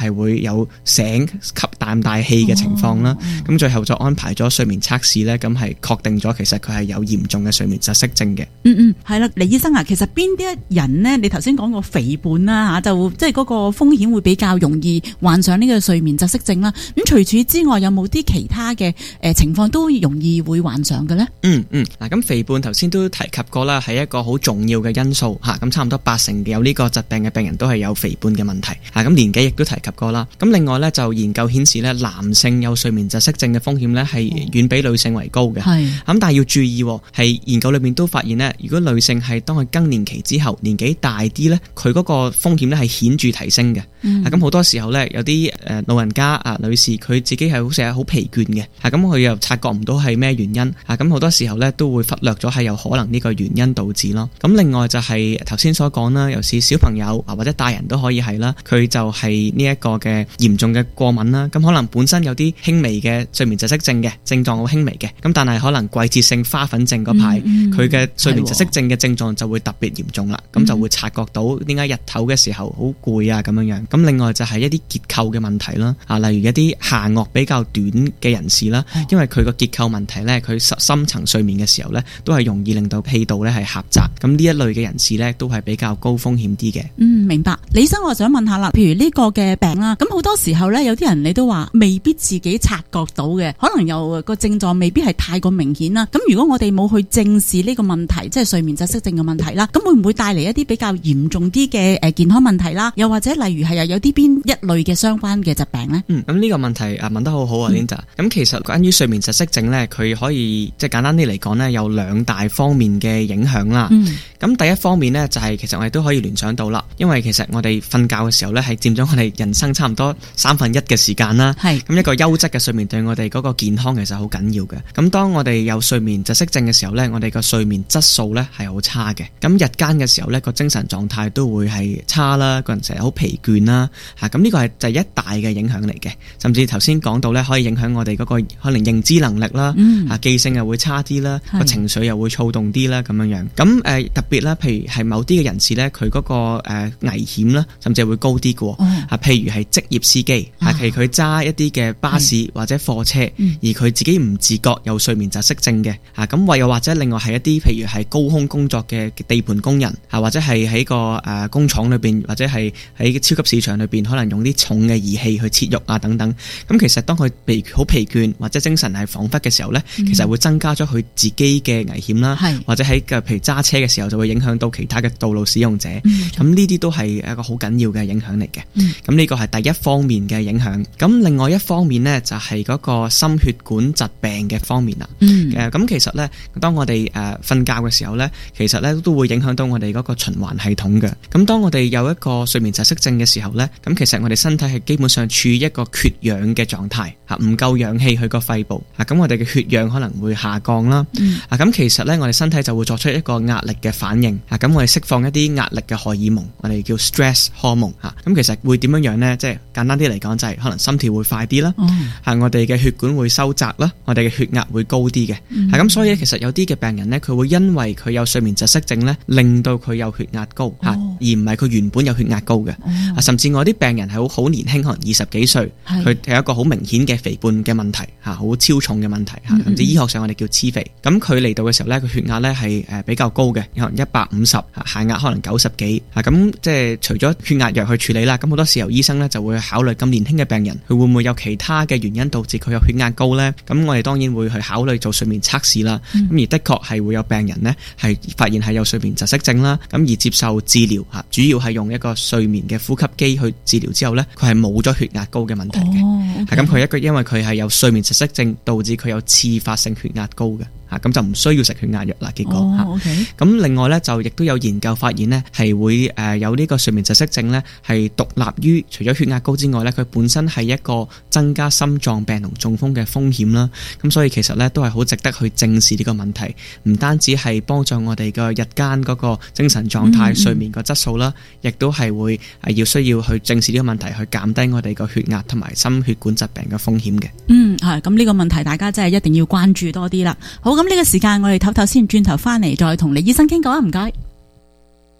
係會有醒吸大氣嘅情況啦。咁最後就安排咗睡眠測試咧，咁係確定咗其實佢係有嚴重嘅睡眠窒息症嘅。 係啦，李醫生啊，其實邊啲人呢？你頭先講過肥胖啦吓，就即係嗰個風險會比較容易患上呢個睡眠窒息症啦。咁除此之外，有冇啲其他嘅情況都容易會患上嘅呢？ 嗱，咁肥胖頭先都提及過啦，係一個好重要嘅因素吓。咁差唔多80%有呢個疾病嘅病人都係有肥胖嘅問題吓。咁年紀亦都提及過啦。咁另外咧就研究顯示咧，男性有睡眠窒息症嘅風險咧係遠比女性為高嘅。咁但係要注意，係研究裏面都發現咧，如果女性係當佢更年期之後年紀大啲咧，佢嗰個風險咧係顯著提升嘅。咁好多時候咧，有啲老人家女士佢自己係好成日好疲倦嘅，咁佢又察覺唔到係咩原因，咁好多時候咧都會忽略咗係有可能呢個原因導致咯。咁另外就係頭先所講啦，尤其是小朋友或者大人都可以係啦，佢就係呢一個嘅嚴重嘅過敏啦。咁可能本身有啲輕微嘅睡眠窒息症嘅症狀好輕微嘅，咁但係可能季節性花粉症嗰排佢嘅睡眠窒息症嘅症狀就會特別嚴重啦。咁就會察覺到點解日頭嘅時候好攰啊咁樣樣。咁另外就係一啲結構嘅問題啦，例如一啲下顎比較短嘅人士啦，因為佢個結構問題咧，佢深層睡眠嘅時候咧，都係容易令到氣道咧係狹窄。咁呢一類嘅人士咧，都係比較高風險啲嘅。 明白。李醫生，我想問下啦，譬如呢個嘅病啦，咁好多時候咧，有啲人你都話未必自己察覺到嘅，可能又個症狀未必係太過明顯啦。咁如果我哋冇去正視呢個問題，即係睡眠窒息症嘅問題啦，咁會唔會帶嚟一啲比較嚴重啲嘅健康問題啦？又或者例如係有啲邊一類嘅相關嘅疾病呢？ 咁呢個問題問得好好啊 Linda。咁其實關於睡眠窒息症咧，佢可以即係簡單啲嚟講咧，有2大方面嘅影響啦。咁第一方面咧就係其實我哋都可以聯想到啦，因為其實我哋瞓覺嘅時候咧係佔咗我哋人生差唔多1/3嘅時間啦。咁一個優質嘅睡眠對我哋嗰個健康其實好緊要嘅。咁當我哋有睡眠窒息症嘅時候咧，我哋個睡眠質素咧係好差嘅。咁日間嘅時候咧個精神狀態都會係差啦，個人成日好疲倦啦。咁呢個係第一大嘅影響嚟嘅。甚至頭先講到咧，可以影響我哋嗰個可能認知能力啦，記性又會差啲啦，個情緒又會躁動啲啦咁樣樣。咁特別啦，譬如係某啲嘅人士咧，佢嗰個危險啦，甚至係會高啲嘅。譬如係職業司機，譬如佢揸一啲嘅巴士或者貨車，而佢自己唔自覺有睡眠窒息症嘅。咁又或者另外係一啲譬如係高空工作嘅地盤工人，或者係喺個工廠裏邊，或者係喺超級市場裏邊，可能用啲重嘅儀器去切肉啊等等。咁其實當佢好疲倦或者精神係恍惚嘅時候呢，其實會增加咗佢自己嘅危險啦，或者喺譬如揸車嘅時候就會影響到其他嘅道路使用者。咁呢啲都係一個好緊要嘅影響嚟嘅。咁呢個係第一方面嘅影響。咁另外一方面呢，就係嗰個心血管疾病嘅方面啦。咁其實呢，當我哋瞓覺嘅時候呢，其實呢都會影響到我哋嗰個循環系統嘅。咁當我哋有一個睡眠窒息症嘅時候呢，咁其實我哋身體係基本上處於一個缺氧嘅狀態，唔夠氧氣去個肺部，咁我哋嘅血氧可能會下降啦。咁其實呢，我哋身體就會作出一個壓力嘅反應，咁我哋釋放一啲壓力嘅荷爾蒙，我哋叫 stress hormone。咁其實會點樣樣呢？即係簡單啲嚟講，就係可能心跳會快啲啦，我哋嘅血管會收窄啦，我哋嘅血壓會高啲嘅。咁所以其實有啲嘅病人呢，佢會因為佢有睡眠窒息症呢，令到佢有血壓高，而唔係佢原本有血壓高嘅。甚至我啲病人係好年輕，可能20幾歲，佢係一個好明顯嘅肥胖嘅問題，好超重嘅問題，甚至醫學上我哋叫痴肥。咁佢嚟到嘅時候呢，佢血壓呢係比較高嘅，可能150，下壓可能90幾。咁即係除咗血壓藥去處理啦，咁好多時候醫生呢就會考慮咁年輕嘅病人，佢會唔會有其他嘅原因導致佢有血壓高呢？咁我哋當然會去考慮做睡眠測試啦。咁而的確係會有病人呢係發現係有睡眠窒息症啦，咁而接受治療，主要係用一個睡眠嘅呼吸機去治療之後呢，佢係冇咗血壓高嘅問題嘅。咁佢因為佢係有睡眠窒息症導致佢有次發性血壓高嘅。咁就唔需要食血壓藥啦。結果咁另外呢，就亦都有研究發現呢，係會有呢個睡眠窒息症呢，係獨立於除咗血壓高之外呢，佢本身係一個增加心臟病同中風嘅風險啦。咁所以其實呢，都係好值得去正視呢個問題，唔單止係幫助我哋嘅日間嗰個精神狀態、睡眠個質素啦，亦都係會需要去正視呢個問題，去減低我哋個血壓同埋心血管疾病嘅風險嘅。 咁呢個問題大家真係一定要關注多啲啦。好，咁呢個時間我哋唞唞先，轉頭翻嚟再同李醫生傾過啊，唔該。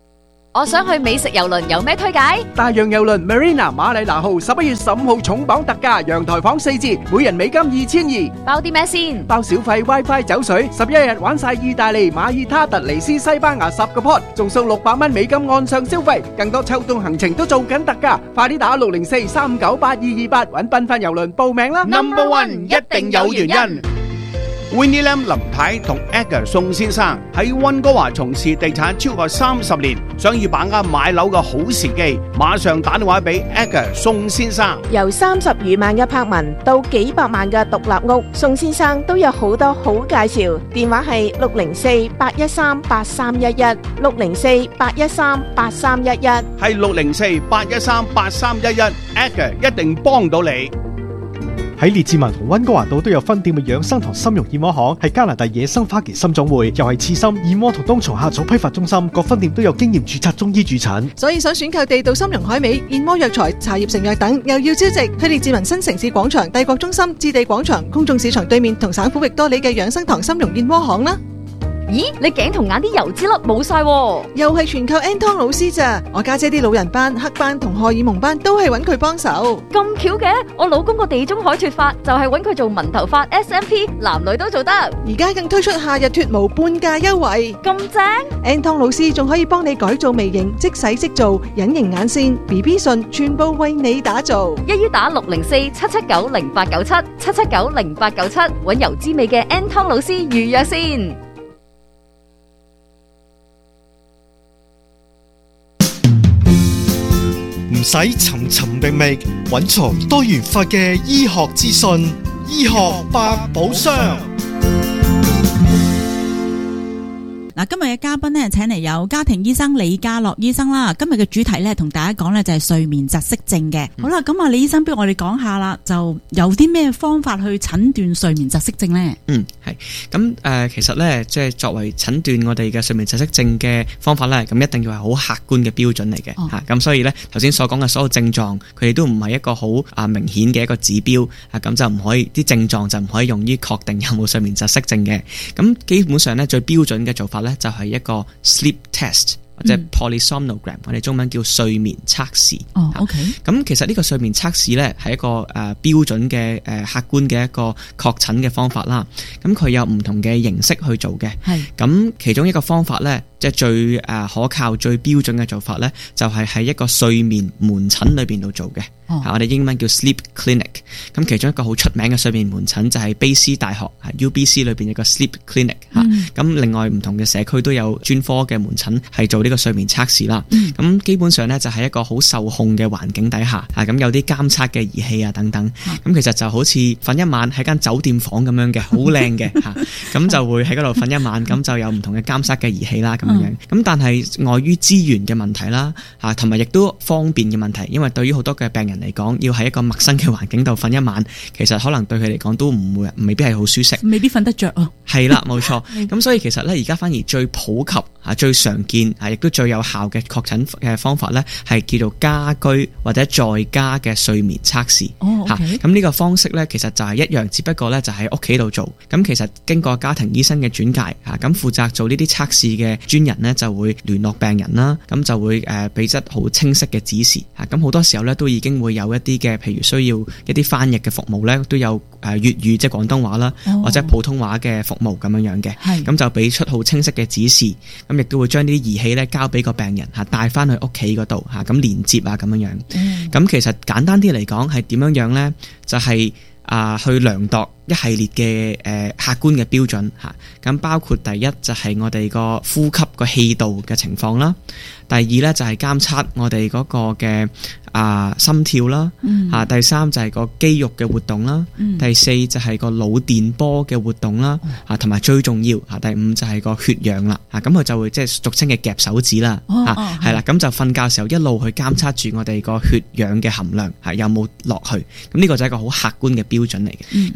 我想去美食郵輪，有咩推介？ 大洋郵輪 Marina 馬里拿號11月15號重磅特價，陽台房4折，每人美金2200， 包啲咩先？ 包小費、WiFi、酒水，11日玩晒意大利、馬爾他、突尼斯、西班牙10個 pot，仲送600蚊美金按上消費，更多秋冬行程都做緊特價，快啲打604-398-228搵繽紛郵輪報名啦 ！Number One 一定有原因。Winnie Lam 林太同 Edgar 宋先生喺溫哥華從事地產超過30年，想要把握買樓嘅好時機，馬上打電話俾 Edgar 宋先生。 由30餘萬嘅柏文到幾百萬嘅獨立屋，宋先生都有好多好介紹。電話係604-813-8311 604-813-8311， 係604-813-8311 ，Edgar 一定幫到你。 喺列治文同溫哥華島都有分店嘅養生堂參茸燕窩行，係加拿大野生花旗參總會，又係刺參、燕窩同冬蟲夏草批發中心，各分店都有經驗註冊中醫駐診。 所以想選購地道參茸海味、燕窩藥材、茶葉成藥等，又要招值，去列治文新城市廣場、帝國中心、置地廣場、公眾市場對面同省府域多里嘅養生堂參茸燕窩行啦。 咦，你頸同眼啲油脂粒冇晒喎， 又係全靠 Anton 老師咋？我家姐啲老人斑、黑斑同荷爾蒙斑都係揾佢幫手。 咁巧嘅，我老公個地中海脫髮就係揾佢做紋頭髮 SMP， 男女都做得。 而家更推出夏日脫毛半價優惠， 咁正 ！Anton 老師仲可以幫你改造眉形、即洗即做、隱形眼線、BB 唇，全部為你打造。 一於打604-779-0897 779-0897，揾油脂味嘅 Anton 老師預約先。 唔使尋尋覓覓，揾錯多元化嘅醫學資訊，醫學百寶箱。 嗱，今日嘅嘉賓呢，請嚟有家庭醫生李家樂醫生啦。今日嘅主題呢，同大家講呢就係睡眠窒息症嘅。好啦，咁啊，李醫生，不如我哋講下啦，就有啲咩方法去診斷睡眠窒息症呢？ 係咁其實呢，即係作為診斷我哋嘅睡眠窒息症嘅方法呢，咁一定要係好客觀嘅標準嚟嘅嚇。咁所以呢，頭先所講嘅所有症狀，佢哋都唔係一個好明顯嘅一個指標啊，咁就唔可以啲症狀就唔可以用於確定有冇睡眠窒息症嘅。咁基本上呢，最標準嘅做法呢，就係一個 sleep test 或者 polysomnogram，我哋中文叫睡眠測試。 OK。 咁其實呢個睡眠測試呢，係一個標準嘅客觀嘅一個確診嘅方法啦。咁佢有唔同嘅形式去做嘅。係。咁其中一個方法呢，即係最可靠、最標準嘅做法呢，就係喺一個睡眠門診裏邊度做嘅。我哋英文叫 sleep clinic。咁其中一個好出名嘅睡眠門診就係卑斯大學 UBC 裏邊有個 sleep clinic 咁另外唔同嘅社區都有專科嘅門診係做呢個睡眠測試啦。咁基本上呢，就係一個好受控嘅環境底下咁有啲監測嘅儀器啊等等。咁其實就好似瞓一晚喺間酒店房咁樣嘅，好靚嘅咁就會喺嗰度瞓一晚，咁就有唔同嘅監測嘅儀器啦咁樣。咁但係礙於資源嘅問題啦同埋亦都方便嘅問題，因為對於好多嘅病人嚟講，要喺一個陌生嘅環境度瞓一晚，其實可能對佢嚟講都未必係好舒適， 未必瞓得着啊。 係啦，冇錯。咁所以其實咧，而家反而最普及最常見亦都最有效嘅確診嘅方法咧，係叫做家居或者在家嘅睡眠測試。咁呢個方式咧，其實就係一樣，只不過咧就喺屋企度做。咁其實經過家庭醫生嘅轉介咁負責做呢啲測試嘅專人呢，就會聯絡病人啦，咁就會俾得好清晰嘅指示。咁好多時候咧，都已經會有一啲嘅，譬如需要一啲翻譯嘅服務咧，都有粵語即係廣東話啦，或者普通話嘅服務咁樣嘅。咁就俾出好清晰嘅指示，咁亦都會將呢啲儀器咧交俾個病人帶翻去屋企嗰度咁連接咁樣。咁其實簡單啲嚟講係點樣呢？就係去量度一系列嘅客觀嘅標準咁包括第一就係我哋個呼吸個氣道嘅情況啦，第二呢就係監測我哋嗰個嘅心跳啦，第三就係個肌肉嘅活動啦，第四就係個腦電波嘅活動啦，同埋最重要第五就係個血氧啦，咁佢就會即係俗稱嘅夾手指啦，係啦，咁就瞓覺時候一路去監測住我哋個血氧嘅含量有冇落去，咁呢個就係一個好客觀嘅標準嚟嘅。咁而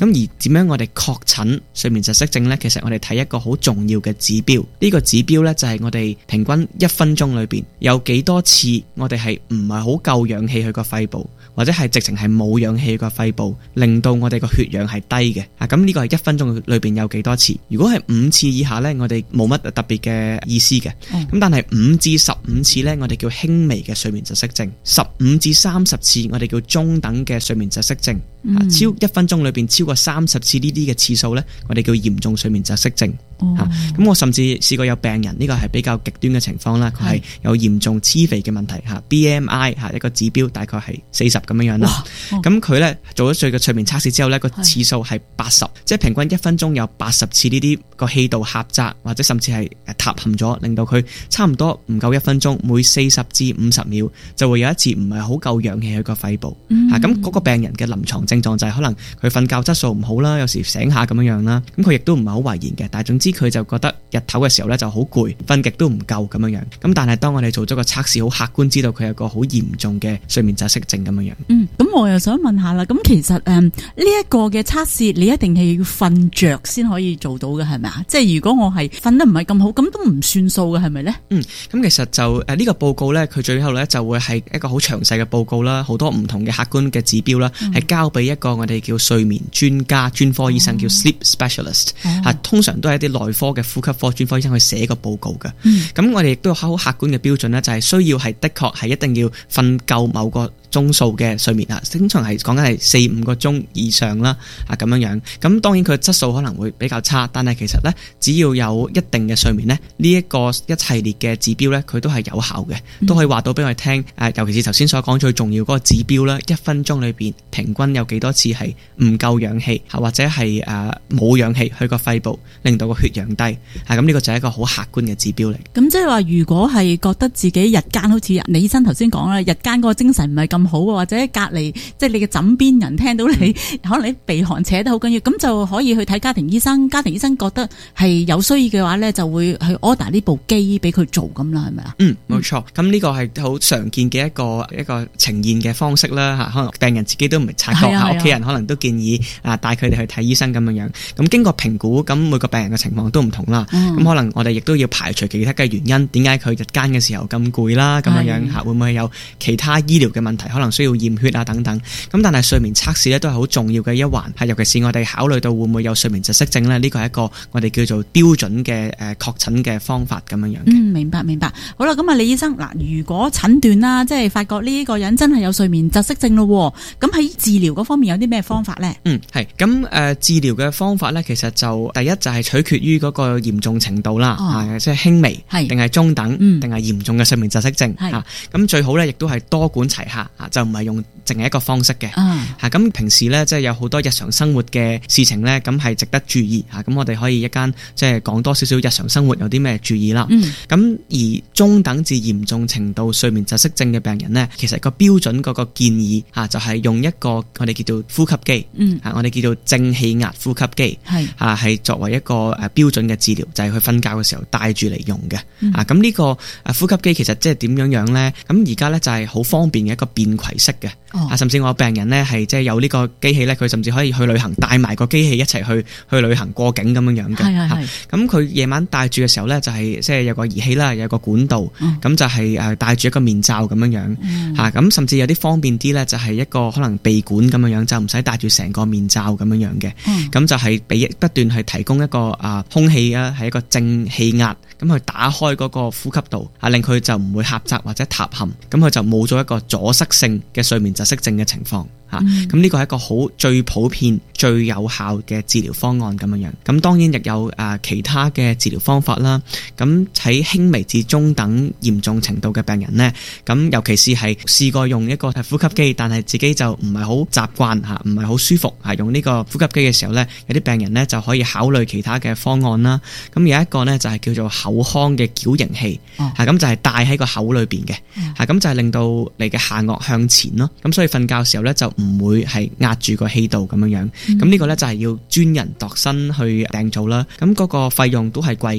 點樣我哋確診睡眠窒息症呢？其實我哋睇一個好重要嘅指標，呢個指標呢，就係我哋平均1分鐘裏邊有幾多次我哋係唔係好夠氧氣去個肺部，或者係直情係冇氧氣去個肺部，令到我哋個血氧係低嘅。咁呢個係1分鐘裏邊有幾多次？如果係5次以下呢，我哋冇乜特別嘅意思嘅。咁但係5至15次呢，我哋叫輕微嘅睡眠窒息症；15至30次，我哋叫中等嘅睡眠窒息症。超1分鐘裏邊超過30次呢啲嘅次數呢，我哋叫嚴重睡眠窒息症。咁我甚至試過有病人，呢個係比較極端嘅情況啦，佢係有嚴重痴肥嘅問題，BMI 一個指標大概係40咁樣啦。咁佢呢做咗睡眠測試之後呢，個次數係80，即係平均1分鐘有80次呢啲個氣道狹窄或者甚至係塌陷咗，令到佢差唔多唔夠1分鐘，每40至50秒就會有一次唔係好夠氧氣去個肺部。咁嗰個病人嘅臨床症狀就係可能佢瞓覺質素唔好啦，有時醒下咁樣啦。咁佢亦都唔係好遺言嘅，但係總之佢就覺得日頭嘅時候咧就好攰，瞓極都唔夠咁樣。咁但係當我哋做咗個測試，好客觀知道佢有個好嚴重嘅睡眠窒息症咁樣。 咁我又想問下啦，咁其實呢一個嘅測試，你一定係要瞓着先可以做到嘅，係咪啊？即係如果我係瞓得唔係咁好，咁都唔算數嘅，係咪呢？咁其實就呢個報告呢，佢最後呢就會係一個好詳細嘅報告啦，好多唔同嘅客觀嘅指標啦，係交俾一個我哋叫睡眠專家、專科醫生，叫 sleep specialist。通常都係一啲內科嘅呼吸科專科醫生去寫個報告嘅。咁我哋亦都有好客觀嘅標準呢，就係需要係的確係一定要瞓夠某個鐘數嘅睡眠通常係講緊係4-5個鐘以上啦，咁樣。咁當然佢質素可能會比較差，但係其實呢，只要有一定嘅睡眠呢，呢一個一系列嘅指標呢，佢都係有效嘅，都可以話到俾我哋聽。尤其是頭先所講最重要嗰個指標啦，1分鐘裏邊平均有幾多次係唔夠氧氣，或者係冇氧氣去個肺部，令到個血氧低。咁呢個就係一個好客觀嘅指標嚟。咁即係話，如果係覺得自己日間好似李醫生頭先講啦，日間嗰個精神唔係咁好，或者隔離即係你嘅枕邊人聽到你可能你鼻鼾扯得好緊要，咁就可以去睇家庭醫生。家庭醫生覺得係有需要嘅話呢，就會去 order 呢部機俾佢做咁啦，係咪啊？ 冇錯。咁呢個係好常見嘅一個呈現嘅方式啦。可能病人自己都唔係察覺，屋企人可能都建議帶佢哋去睇醫生咁樣。咁經過評估，咁每個病人嘅情況都唔同啦。咁可能我哋亦都要排除其他嘅原因，點解佢日間嘅時候咁攰啦？咁樣會唔會有其他醫療嘅問題？可能需要驗血等等。咁但係睡眠測試咧都係好重要嘅一環，尤其是我哋考慮到會唔會有睡眠窒息症咧？呢個係一個我哋叫做標準嘅確診嘅方法咁樣。 明白。好啦，咁啊李醫生嗱，如果診斷啦，即係發覺呢個人真係有睡眠窒息症咯，咁喺治療嗰方面有啲咩方法咧？ 係咁治療嘅方法咧，其實就第一就係取決於嗰個嚴重程度啦，即係輕微定係中等定係嚴重嘅睡眠窒息症。咁最好咧，亦都係多管齊下，就唔係用淨係一個方式嘅。咁平時咧，即係有好多日常生活嘅事情咧，咁係值得注意。咁我哋可以一間即係講多少少日常生活有啲咩注意啦。咁而中等至嚴重程度睡眠窒息症嘅病人呢，其實個標準嗰個建議就係用一個我哋叫做呼吸機，我哋叫做正氣壓呼吸機，係作為一個標準嘅治療，就係佢瞓覺嘅時候帶住嚟用嘅。咁呢個呼吸機其實即係點樣呢？咁而家呢，就係好方便嘅一個便攜式嘅。甚至我病人呢，係即係有呢個機器呢，佢甚至可以去旅行帶埋個機器一齊去旅行過境咁樣嘅。咁佢夜晚帶住嘅時候呢，就係即係有個儀器啦，有個管道，咁就係帶住一個面罩咁樣。咁甚至有啲方便啲呢，就係一個可能鼻管咁樣，就唔使帶住成個面罩咁樣嘅。咁就係俾不斷去提供一個空氣啊，係一個正氣壓，咁去打開嗰個呼吸道，令佢就唔會狹窄或者塌陷，咁佢就冇咗一個阻塞性嘅睡眠窒息症嘅情況。咁呢個係一個最普遍、最有效嘅治療方案咁樣。咁當然亦有其他嘅治療方法啦。咁喺輕微至中等嚴重程度嘅病人呢，咁尤其是係試過用一個呼吸機，但係自己就唔係好習慣唔係好舒服用呢個呼吸機嘅時候呢，有啲病人呢就可以考慮其他嘅方案啦。咁有一個呢，就係叫做口腔嘅矯形器，咁就係戴喺個口裏邊嘅，咁就係令到你嘅下顎向前咯。咁所以瞓覺嘅時候呢，就唔會係壓住個氣道咁樣樣。咁呢個呢，就係要專人度身去訂做啦。咁嗰個費用都係貴嘅。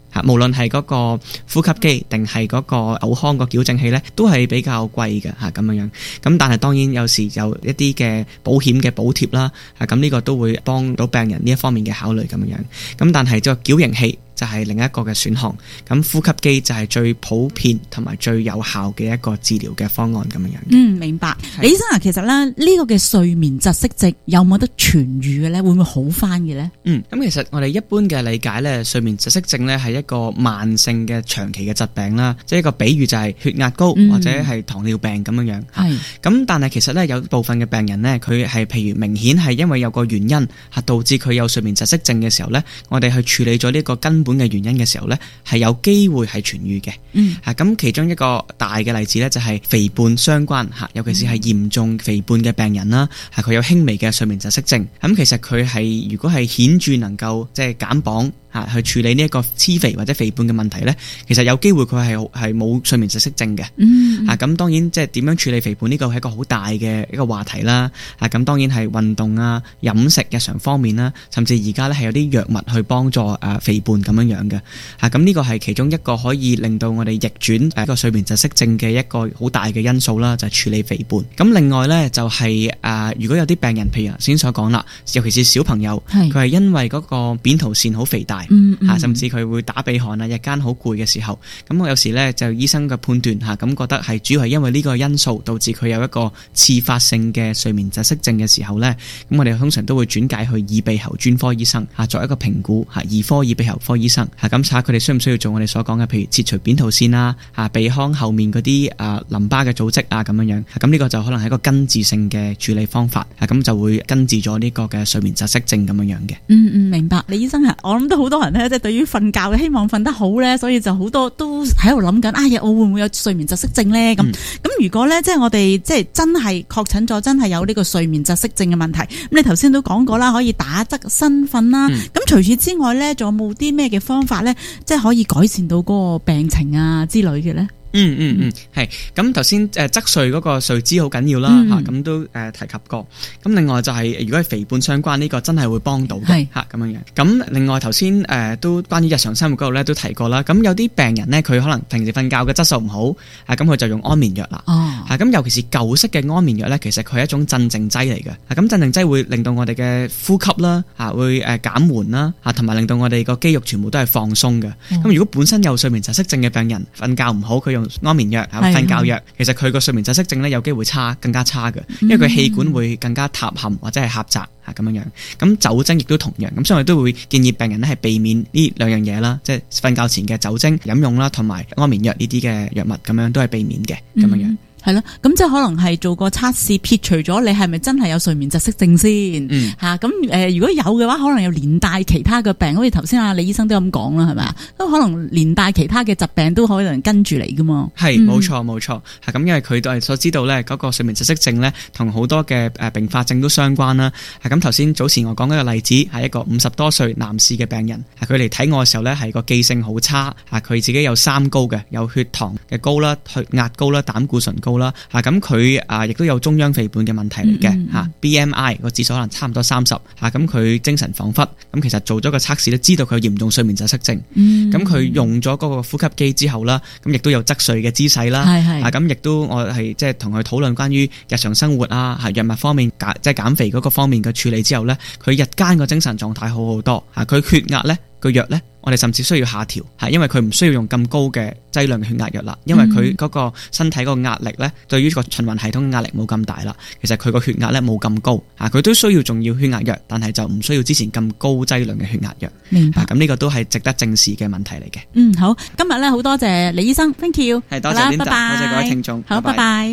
無論係嗰個呼吸機定係嗰個口腔個矯正器咧，都係比較貴嘅咁樣。咁但係當然有時有一啲嘅保險嘅補貼啦，咁呢個都會幫到病人呢一方面嘅考慮咁樣。咁但係個矯形器就係另一個嘅選項，咁呼吸機就係最普遍同埋最有效嘅一個治療嘅方案咁樣。 明白。李醫生啊，其實咧呢個嘅睡眠窒息症有冇得痊癒嘅咧？會唔會好翻嘅咧？ 咁其實我哋一般嘅理解咧，睡眠窒息症咧係一個慢性嘅長期嘅疾病啦，即係一個比喻就係血壓高或者係糖尿病咁樣。咁但係其實咧有部分嘅病人咧，佢係譬如明顯係因為有個原因係導致佢有睡眠窒息症嘅時候咧，我哋去處理咗呢個根本嘅原因嘅時候呢，係有機會係痊癒嘅。咁其中一個大嘅例子呢，就係肥胖相關尤其是係嚴重肥胖嘅病人啦，係佢有輕微嘅睡眠窒息症。咁其實佢係如果係顯著能夠即係減磅去處理呢一個黐肥或者肥胖嘅問題呢，其實有機會佢係冇睡眠窒息症嘅。咁當然即係點樣處理肥胖呢個係一個好大嘅一個話題啦。咁當然係運動啊、飲食、日常方面啦，甚至而家呢係有啲藥物去幫助肥胖咁樣嘅。咁呢個係其中一個可以令到我哋逆轉一個睡眠窒息症嘅一個好大嘅因素啦，就係處理肥胖。咁另外呢，就係如果有啲病人，譬如頭先所講啦，尤其是小朋友，佢係因為嗰個扁桃腺好肥大。甚至佢會打鼻鼾啊，日間好攰嘅時候，咁我有時呢，就醫生嘅判斷咁覺得係主要係因為呢個因素導致佢有一個次發性嘅睡眠窒息症嘅時候呢，咁我哋通常都會轉介去耳鼻喉專科醫生作一個評估，兒科耳鼻喉科醫生咁睇下佢哋需唔需要做我哋所講嘅，譬如切除扁桃腺啊、鼻腔後面嗰啲淋巴嘅組織啊咁樣。咁呢個就可能係一個根治性嘅處理方法，咁就會根治咗呢個嘅睡眠窒息症咁樣嘅。 明白。李醫生我諗都好多人咧，即係對於瞓覺嘅希望瞓得好咧，所以就好多都喺度諗緊，我會唔會有睡眠窒息症咧？咁如果咧，即係我哋即係真係確診咗，真係有呢個睡眠窒息症嘅問題，咁你頭先都講過啦，可以打側身瞓啦。咁除此之外咧，仲有冇啲咩嘅方法咧，即係可以改善到嗰個病情啊之類嘅咧？ 係咁頭先側睡嗰個睡姿好緊要啦，咁都提及過。咁另外就係如果係肥胖相關呢個真係會幫到嘅咁樣。咁另外頭先都關於日常生活嗰度咧都提過啦。咁有啲病人呢，佢可能平時瞓覺嘅質素唔好，咁佢就用安眠藥啦。咁尤其是舊式嘅安眠藥呢，其實佢係一種鎮靜劑嚟嘅。咁鎮靜劑會令到我哋嘅呼吸啦會減緩啦，同埋令到我哋個肌肉全部都係放鬆嘅。咁如果本身有睡眠窒息症嘅病人瞓覺唔好，佢用安眠藥瞓覺藥，其實佢個睡眠窒息症咧有機會更加差嘅，因為佢氣管會更加塌陷或者係狹窄咁樣。咁酒精亦都同樣，咁所以我都會建議病人咧係避免呢兩樣嘢啦，即係瞓覺前嘅酒精飲用啦，同埋安眠藥呢啲嘅藥物咁樣都係避免嘅咁樣。 係咯，咁即係可能係做個測試，撇除咗你係咪真係有睡眠窒息症先咁如果有嘅話，可能有連帶其他嘅病，好似頭先李醫生都咁講啦，係咪啊？都可能連帶其他嘅疾病都可能跟住嚟噶嘛。係冇錯咁，因為佢哋所知道咧，嗰個睡眠窒息症咧，同好多嘅併發症都相關啦。咁頭先早前我講嗰個例子係一個50多歲男士嘅病人，佢嚟睇我嘅時候咧係個記性好差，佢自己有三高嘅，有血糖嘅高啦、血壓高啦、膽固醇高啦，咁佢亦都有中央肥胖嘅問題嚟嘅，BMI 個指數可能差唔多30，咁佢精神恍惚，咁其實做咗個測試都知道佢有嚴重睡眠窒息症，咁佢用咗嗰個呼吸機之後啦，咁亦都有側睡嘅姿勢啦，咁亦都我係即係同佢討論關於日常生活藥物方面即係減肥嗰個方面嘅處理之後呢，佢日間個精神狀態好好多，佢血壓呢個藥呢，我哋甚至需要下調，因為佢唔需要用咁高嘅劑量嘅血壓藥啦，因為佢嗰個身體個壓力呢，對於個循環系統嘅壓力冇咁大啦。其實佢個血壓呢冇咁高，佢都需要仲要血壓藥，但係就唔需要之前咁高劑量嘅血壓藥。 明白。 咁呢個都係值得正視嘅問題嚟嘅。 好，今日呢好多謝李醫生 ，thank you。 係多謝 Linda，多謝各位聽眾。 好，拜拜。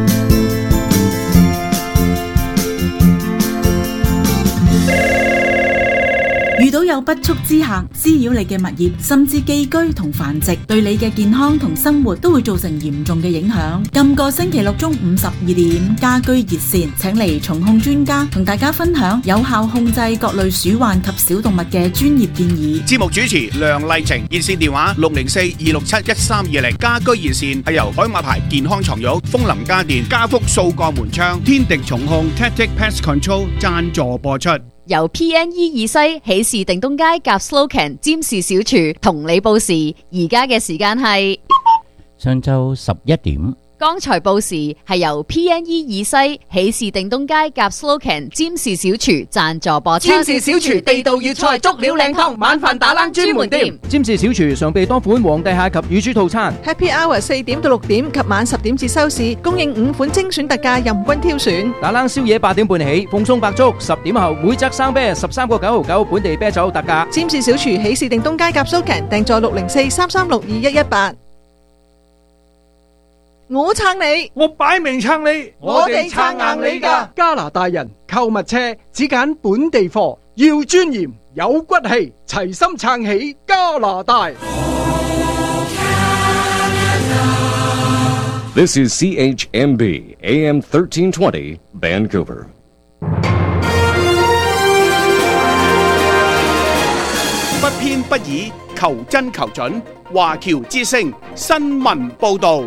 遇到有不速之客滋擾你嘅物業，甚至寄居同繁殖，對你嘅健康同生活都會造成嚴重嘅影響。今個星期六中午12點，家居熱線請嚟蟲控專家同大家分享有效控制各類鼠患及小動物嘅專業建議。 節目主持梁麗晴，熱線電話604-267-1320。家居熱線係由海馬牌健康床褥、楓林家電、家福掃鋼門窗、天敵蟲控 Tactic Pest Control 贊助播出。 由 PNE 二西喜事定東街夾 Slocan 占士小廚同你報時，而家嘅時間係上晝11點。 剛才報時係由 PNE 二西喜事定東街夾 Slocan 占士小廚贊助播出。 占士小廚地道粵菜足料靚湯，晚飯打冷專門店。 占士小廚常備多款皇帝蟹及乳豬套餐。 Happy Hour 4點到6點及晚10點至收市，供應5款精選特價，任君挑選。 打冷宵夜8點半起，鳳鬆白粥10點後每則生啤13個9毫9，本地啤酒特價。 占士小廚喜事定東街夾 Slocan，訂座604-3362-118。我撐你， 我擺明撐你， 我哋撐硬你㗎。加拿大人購物車只揀本地貨，要尊嚴有骨氣，齊心撐起加拿大。 This is CHMB AM 1320 Vancouver. 不偏不倚，求真求準。華僑之聲新聞報導。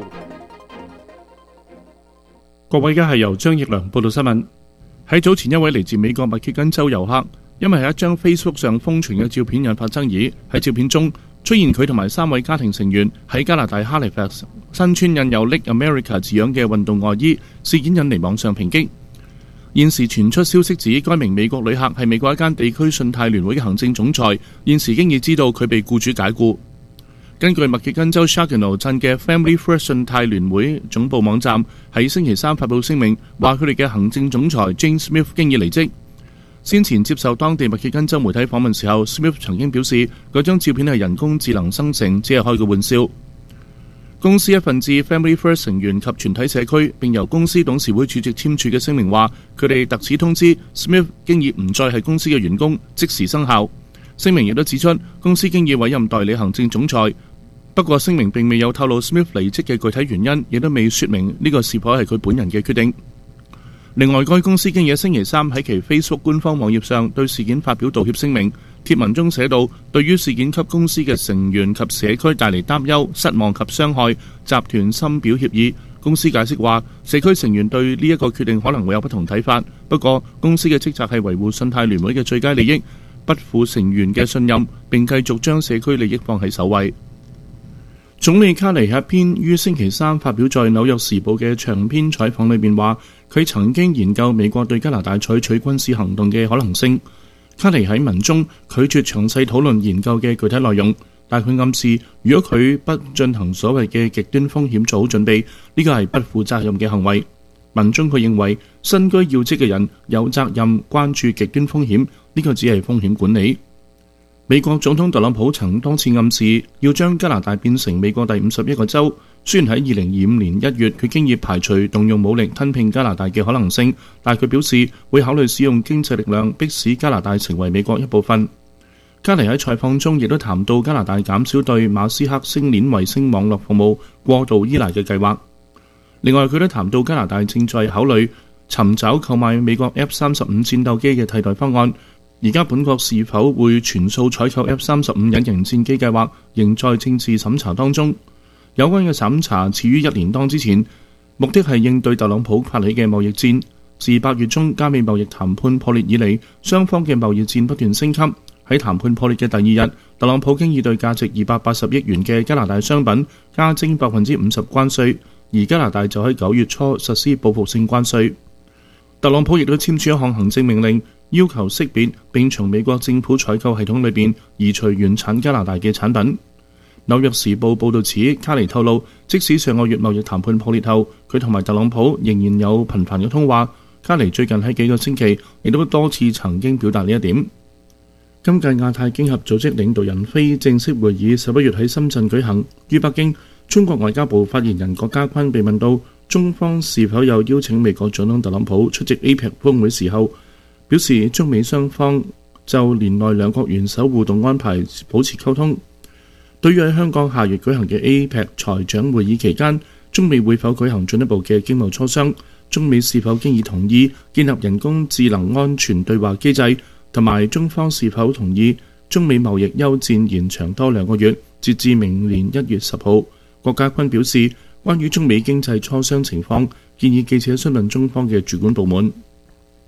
各位，而家係由張奕良報道新聞。喺早前，一位嚟自美國密歇根州遊客，因為喺一張 Facebook 上瘋傳嘅照片引發爭議。喺照片中出現佢同埋3位家庭成員喺加拿大 Halifax 身穿印有 Lake America 字樣嘅運動外衣，事件引嚟網上抨擊。現時傳出消息指，該名美國旅客係美國一間地區信貸聯會嘅行政總裁，現時經已知道佢被僱主解僱。根據密歇根州 Saginaw 鎮嘅 Family First 信貸聯會總部網站喺星期三發布聲明，話佢哋嘅行政總裁 James Smith 經已離職。先前接受當地密歇根州媒體訪問時候 ，Smith 曾經表示嗰張照片係人工智能生成，只係開個玩笑。公司一份致 Family First 成員及全體社區，並由公司董事會主席簽署嘅聲明話，佢哋特此通知 Smith 經已唔再係公司嘅員工，即時生效。聲明亦都指出，公司經已委任代理行政總裁。不過聲明並未有透露 Smith 離職嘅具體原因，亦都未說明呢個是否係佢本人嘅決定。另外，該公司經已星期三喺其 Facebook 官方網頁上對事件發表道歉聲明，貼文中寫道：對於事件給公司嘅成員及社區帶嚟擔憂、失望及傷害，集團深表歉意。公司解釋話，社區成員對呢一個決定可能會有不同睇法，不過公司嘅職責係維護信貸聯會嘅最佳利益，不負成員嘅信任，並繼續將社區利益放喺首位。總理卡尼喺一篇於星期三發表在《紐約時報》嘅長篇採訪裏面話，佢曾經研究美國對加拿大採取軍事行動嘅可能性。卡尼喺文中拒絕詳細討論研究嘅具體內容，但佢暗示如果佢不進行所謂嘅極端風險做好準備，呢個係不負責任嘅行為。文中佢認為身居要職嘅人有責任關注極端風險，呢個只係風險管理。美國總統特朗普曾多次暗示要將加拿大變成美國第51個州。雖然喺2025年1月佢經已排除動用武力吞併加拿大嘅可能性，但佢表示會考慮使用經濟力量迫使加拿大成為美國一部分。卡尼喺採訪中亦都談到加拿大減少對馬斯克星鏈衛星網絡服務過度依賴嘅計劃。另外，佢都談到加拿大正在考慮尋找購買美國 F-35戰鬥機嘅替代方案。而家本國是否會全數採購 F-35隱形戰機計劃，仍在政治審查當中。有關嘅審查始於1年多之前，目的係應對特朗普發起嘅貿易戰。自8月中加美貿易談判破裂以嚟，雙方嘅貿易戰不斷升級。喺談判破裂嘅第2日，特朗普經已對價值280億元嘅加拿大商品加徵50%關稅，而加拿大就喺9月初實施報復性關稅。特朗普亦都簽署一項行政命令，要求識別並從美國政府採購系統裏邊移除原產加拿大嘅產品。紐約時報報導指，卡尼透露，即使上個月貿易談判破裂後，佢同埋特朗普仍然有頻繁嘅通話。卡尼最近喺幾個星期亦都多次曾經表達呢一點。今屆亞太經合組織領導人非正式會議11月喺深圳舉行。於北京，中國外交部發言人郭家坤被問到中方是否有邀請美國總統特朗普出席 APEC 峰會時候，表示中美雙方就年內兩國元首互動安排保持溝通。對於喺香港下月舉行嘅 APEC 財長會議期間，中美會否舉行進一步嘅經貿磋商？中美是否經已同意建立人工智能安全對話機制？同埋中方是否同意中美貿易休戰延長多2個月，截至明年1月10號？郭家坤表示，關於中美經濟磋商情況，建議記者詢問中方嘅主管部門。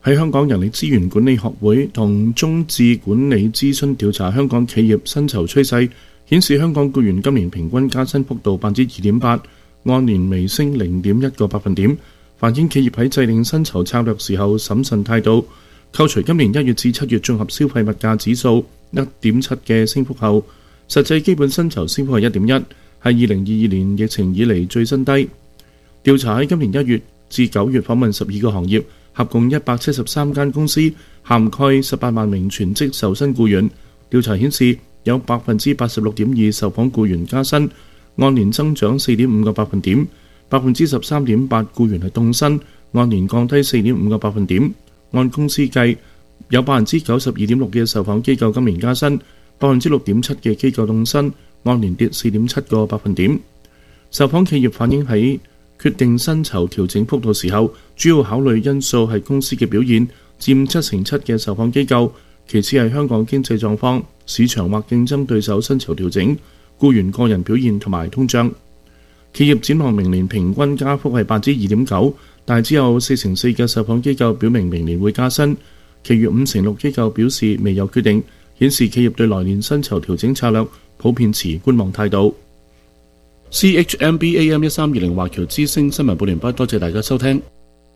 喺香港人力資源管理學會同中智管理諮詢調查香港企業薪酬趨勢，顯示香港僱員今年平均加薪幅度 2.8%， 按年微升 0.1個百分點，反映企業喺制定薪酬策略時候審慎態度。扣除今年1月至7月綜合消費物價指數 1.7 嘅升幅後，實際基本薪酬升幅係 1.1%， 係2022年疫情以嚟最新低。調查喺今年1月至9月訪問12個行業，合共173間公司，涵蓋18萬名全職受薪僱員。調查顯示有 86.2% 受訪僱員加薪，按年增長 4.5 個百分點， 13.8% 僱員係凍薪，按年降低 4.5 個百分點。按公司計，有 92.6% 嘅受訪機構今年加薪， 6.7% 嘅機構凍薪，按年跌 4.7 個百分點。受訪企業反映喺決定薪酬調整幅度時候，主要考慮因素係公司嘅表現，佔7成7嘅受訪機構，其次係香港經濟狀況、市場或競爭對手薪酬調整、僱員個人表現同埋通脹。企業展望明年平均加幅係 2.9%， 但只有4成4嘅受訪機構表明明年會加薪，其餘5成6機構表示未有決定，顯示企業對來年薪酬調整策略普遍持觀望態度。CHMB AM 1320華僑之聲新聞報完畢，多謝大家收聽。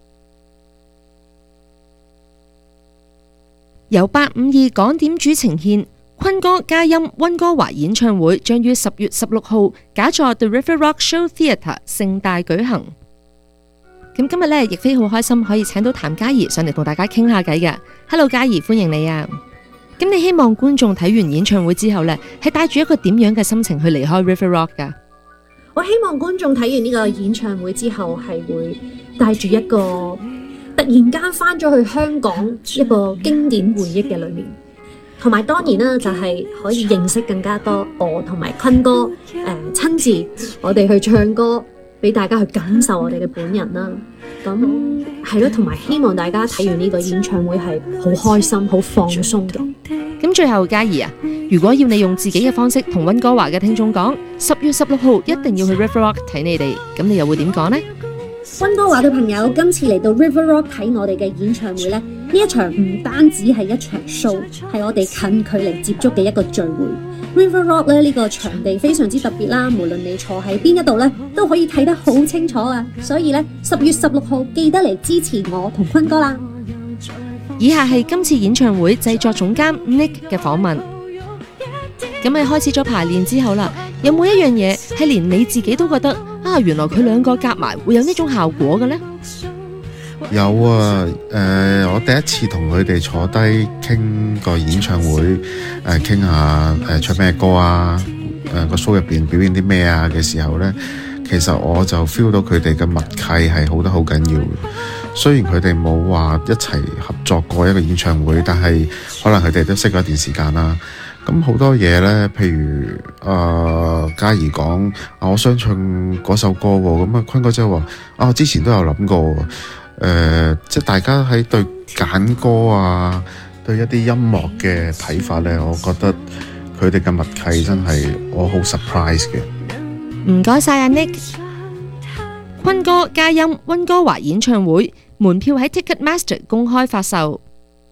由852港點主呈獻坤哥嘉音溫哥華演唱會，將於10月16號假座 The River Rock Show Theatre 盛大舉行。咁今日呢，亦非好開心可以請到譚嘉儀上嚟同大家傾下偈嘅。Hello， 嘉儀，歡迎你啊！咁你希望觀眾睇完演唱會之後呢，係帶住一個點樣嘅心情去離開 River Rock 噶？ 我希望觀眾睇完呢個演唱會之後，係會帶住一個突然間翻咗去香港一個經典回憶嘅裏面，同埋當然啦，就係可以認識更加多我同埋坤哥親自我哋去唱歌，俾大家去感受我哋嘅本人啦。咁係咯，同埋希望大家睇完呢個演唱會係好開心、好放鬆嘅。 咁最後嘉儀啊，如果要你用自己嘅方式同溫哥華嘅聽眾講，10月16號一定要去 River Rock 睇你哋，咁你又會點講呢？ 溫哥華嘅朋友，今次嚟到 River Rock 睇我哋嘅演唱會呢，呢一場唔單止係一場 show， 係我哋近距離接觸嘅一個聚會。River Rock 咧，呢個場地非常之特別啦，無論你坐喺邊一度呢，都可以睇得好清楚啊！所以呢，10月16號記得嚟支持我同坤哥啦。 以下係今次演唱會製作總監 Nick 嘅訪問。咁喺開始咗排練之後啦，有冇一樣嘢係連你自己都覺得啊，原來佢兩個夾埋會有呢種效果嘅呢？ 有啊，我第一次同佢哋坐低傾個演唱會，傾下唱咩歌啊，個 show 入邊表演啲咩啊嘅時候呢，其實我就 feel 到佢哋嘅默契係好得好緊要嘅。雖然佢哋冇話一齊合作過一個演唱會，但係可能佢哋都識咗一段時間啦。咁好多嘢呢，譬如嘉儀講我想唱嗰首歌喎，咁坤哥即係話我之前都有諗過。即係大家喺對揀歌啊，對一啲音樂嘅睇法呢，我覺得佢哋嘅默契真係我好 surprise 嘅。 唔該晒阿 Nick。坤哥嘉音溫哥華演唱會門票喺 Ticketmaster 公開發售。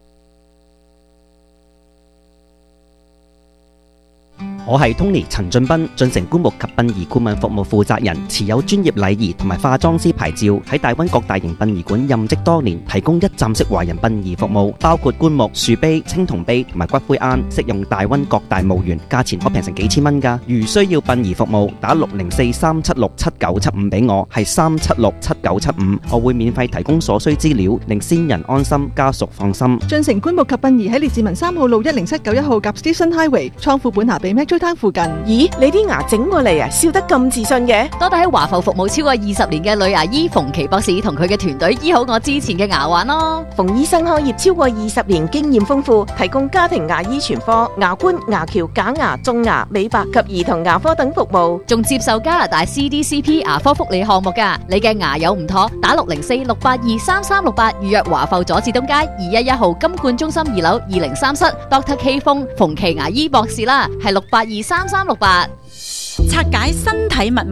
我係 Tony 陳俊斌，進城棺木及殯儀顧問服務負責人，持有專業禮儀同埋化妝師牌照，喺大灣各大型殯儀館任職多年，提供一站式華人殯儀服務，包括棺木、樹碑、青銅碑同埋骨灰龕，適用大灣各大墓園，價錢可平成幾千蚊㗎。如需要殯儀服務，打604-376-7975俾我，係376-7975，我會免費提供所需資料，令先人安心，家屬放心。 進城棺木及殯儀喺列治文3號路10791號夾 Station Highway， 倉庫本拿比 Metro Town 附近。 咦，你啲牙整過嚟啊，笑得咁自信嘅？ 多謝喺華埠服務超過20年嘅女牙醫馮琪博士同佢嘅團隊醫好我之前嘅牙患咯。 馮醫生開業超過20年，經驗豐富，提供家庭牙醫全科、牙冠、牙橋、假牙、種牙、美白及兒童牙科等服務， 仲接受加拿大 CDCP 牙科福利項目㗎。你嘅牙有唔妥，打604-682-3368預約華埠佐治東街211號金冠中心2樓203室 Dr. K 馮馮琪牙醫博士啦，係682-3368。 拆解身體密碼，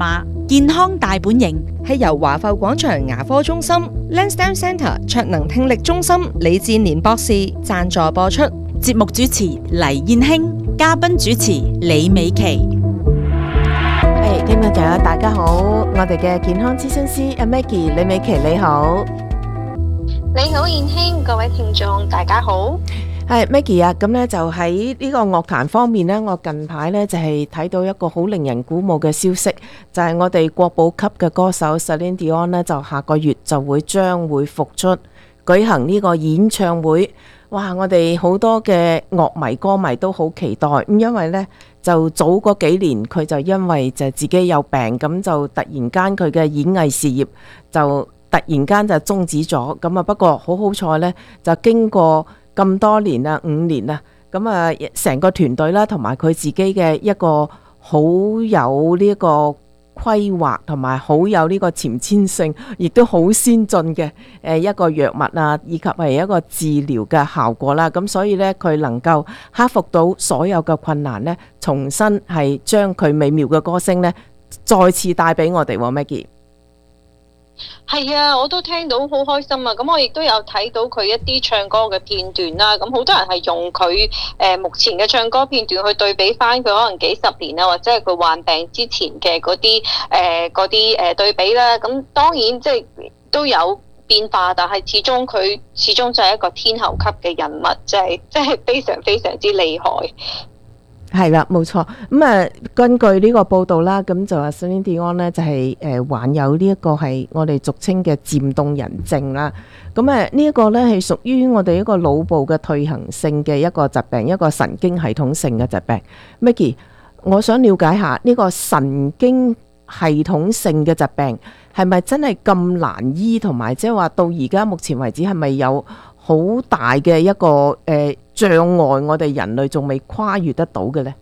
健康大本營係由華埠廣場牙科中心、Lansdowne Centre 卓能聽力中心李志年博士贊助播出。 節目主持黎燕興，嘉賓主持李美琪。 聽眾朋友大家好，我哋嘅健康諮詢師阿 Maggie 李美琪你好。 你好燕興，各位聽眾大家好。 係 Maggie 啊，咁咧就喺呢個樂壇方面呢，我近排呢就係睇到一個好令人鼓舞嘅消息，就係我哋國寶級嘅歌手 Celine Dion 呢，就下個月就將會復出舉行呢個演唱會。哇！我哋好多嘅樂迷歌迷都好期待，咁因為呢，就早嗰幾年佢就因為就自己有病，咁就突然間佢嘅演藝事業就突然間就終止咗。咁啊不過好彩呢，就經過咁多年啊，5年啊，咁啊成個團隊啦，同埋佢自己嘅一個好有呢個規劃，同埋好有呢個前瞻性，亦都好先進嘅一個藥物啊，以及係一個治療嘅效果啦。咁所以呢，佢能夠克服到所有嘅困難呢，重新係將佢美妙嘅歌聲呢再次帶俾我哋。Maggie。 係啊，我都聽到好開心啊！咁我亦都有睇到佢一啲唱歌嘅片段啦。咁好多人係用佢目前嘅唱歌片段去對比翻佢可能幾十年啊，或者係佢患病之前嘅嗰啲對比啦。咁當然即係都有變化，但係佢始終就係一個天后級嘅人物，即係非常非常之厲害。 係啦，冇錯。咁根據呢個報道啦，咁就話 Celine Dion 呢就係患有呢一個係我哋俗稱嘅漸凍人症啦。咁呢一個呢係屬於我哋一個腦部嘅退行性嘅一個疾病，一個神經系統性嘅疾病。Maggie， 我想了解下呢個神經系統性嘅疾病係咪真係咁難醫，同埋即係話到而家目前為止係咪有好大嘅一個障礙，我哋人類仲未跨越得到嘅呢？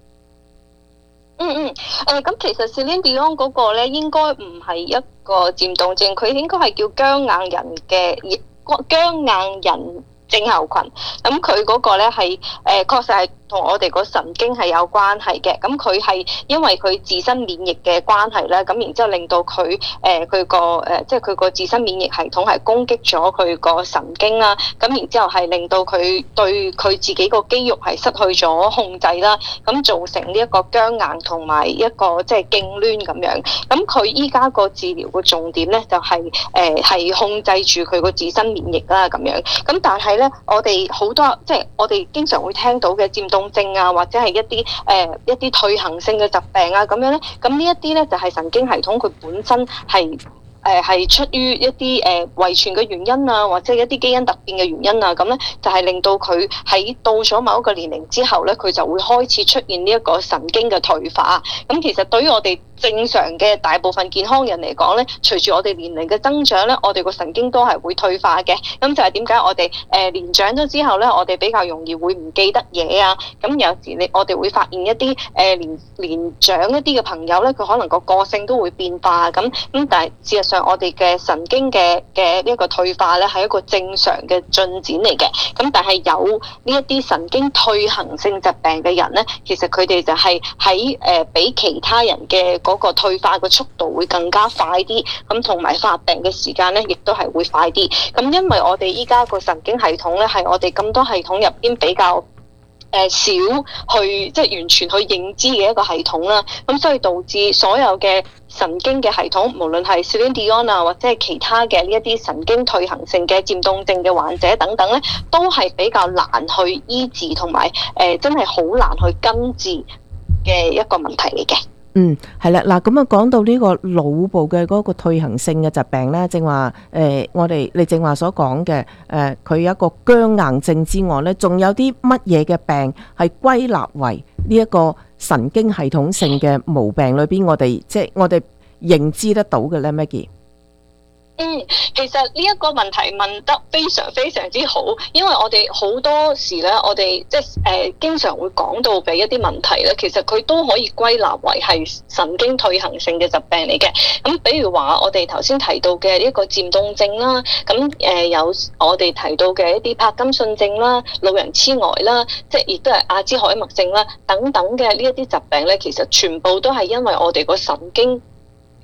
咁其實 Celine Dion 嗰個咧，應該唔係一個漸凍症，佢應該係叫僵硬人症候群。咁佢嗰個咧係確實係同我哋個神經係有關係嘅。咁佢係因為佢自身免疫嘅關係咧，咁然之後令到佢即係佢個自身免疫系統係攻擊咗佢個神經啦。咁然之後係令到佢對佢自己個肌肉係失去咗控制啦。咁造成呢一個僵硬同埋一個即係痙攣咁樣。咁佢依家個治療個重點咧就係控制住佢個自身免疫啦咁樣。咁但係咧，我哋好多即係我哋經常會聽到嘅漸凍症啊，或者係一啲退行性嘅疾病啊咁樣咧，咁呢一啲咧就係神經系統佢本身係出於一啲遺傳嘅原因啊，或者一啲基因突變嘅原因啊，咁咧就係令到佢喺到咗某一個年齡之後咧，佢就會開始出現呢一個神經嘅退化。咁其實對於我哋正常嘅大部分健康人嚟講咧，隨住我哋年齡嘅增長咧，我哋個神經都係會退化嘅。咁就係點解我哋年長咗之後咧，我哋比較容易會唔記得嘢啊。咁有時我哋會發現一啲年長一啲嘅朋友咧，佢可能個性都會變化咁。但係事實上我哋嘅神經嘅呢一個退化咧係一個正常嘅進展嚟嘅。咁但係有呢一啲神經退行性疾病嘅人咧，其實佢哋就係喺比其他人嘅嗰個退化嘅速度會更加快啲，咁同埋發病嘅時間咧，亦都係會快啲。咁因為我哋依家個神經系統咧，係我哋咁多系統入邊比較少去即係完全去認知嘅一個系統啦。咁所以導致所有嘅神經嘅系統，無論係 Celine Dion 啊，或者係其他嘅呢一啲神經退行性嘅漸凍症嘅患者等等咧，都係比較難去醫治，同埋真係好難去根治嘅一個問題嚟嘅。 係啦，嗱咁啊，講到呢個腦部嘅嗰個退行性嘅疾病咧，正話你正話所講嘅佢有一個僵硬症之外咧，仲有啲乜嘢嘅病係歸納為呢一個神經系統性嘅毛病裏邊，我哋認知得到嘅咧 ，Maggie？ 其實呢一個問題問得非常非常之好，因為我哋好多時咧，我哋即係經常會講到俾一啲問題咧，其實佢都可以歸納為係神經退行性嘅疾病嚟嘅。咁比如話我哋頭先提到嘅一個漸凍症啦，咁有我哋提到嘅一啲帕金遜症啦、老人痴呆啦，即係亦都係阿茲海默症啦等等嘅呢一啲疾病咧，其實全部都係因為我哋個神經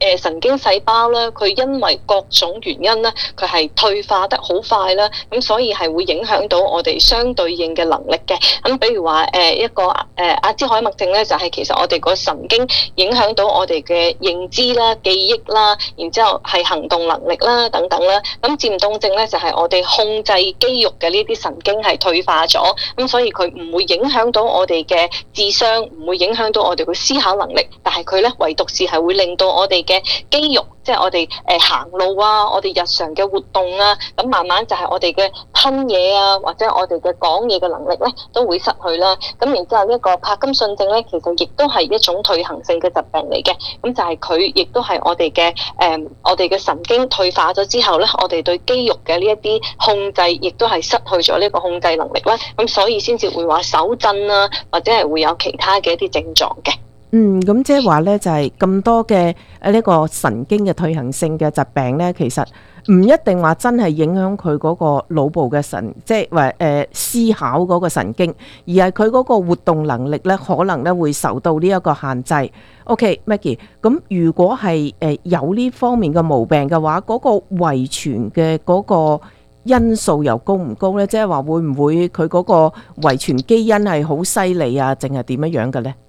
神經細胞咧，佢因為各種原因咧，佢係退化得好快啦，咁所以係會影響到我哋相對應嘅能力嘅。咁比如話一個阿茲海默症咧，就係其實我哋個神經影響到我哋嘅認知啦、記憶啦，然之後係行動能力啦等等啦。咁漸凍症咧就係我哋控制肌肉嘅呢啲神經係退化咗，咁所以佢唔會影響到我哋嘅智商，唔會影響到我哋嘅思考能力，但係佢咧唯獨是係會令到我哋嘅肌肉，即係我哋行路啊，我哋日常嘅活動啊，咁慢慢就係我哋嘅吞嘢啊，或者我哋嘅講嘢嘅能力咧，都會失去啦。咁然之後呢個帕金遜症咧，其實亦都係一種退行性嘅疾病嚟嘅。咁就係佢亦都係我哋嘅神經退化咗之後咧，我哋對肌肉嘅呢一啲控制，亦都係失去咗呢個控制能力啦。咁所以先至會話手震啊，或者係會有其他嘅一啲症狀嘅。 咁即係話咧，就係咁多嘅呢個神經嘅退行性嘅疾病咧，其實唔一定話真係影響佢嗰個腦部嘅神，即係話思考嗰個神經，而係佢嗰個活動能力咧，可能咧會受到呢一個限制。OK，Maggie，咁如果係有呢方面嘅毛病嘅話，嗰個遺傳嘅嗰個因素又高唔高咧？即係話會唔會佢嗰個遺傳基因係好犀利啊，定係點樣嘅咧？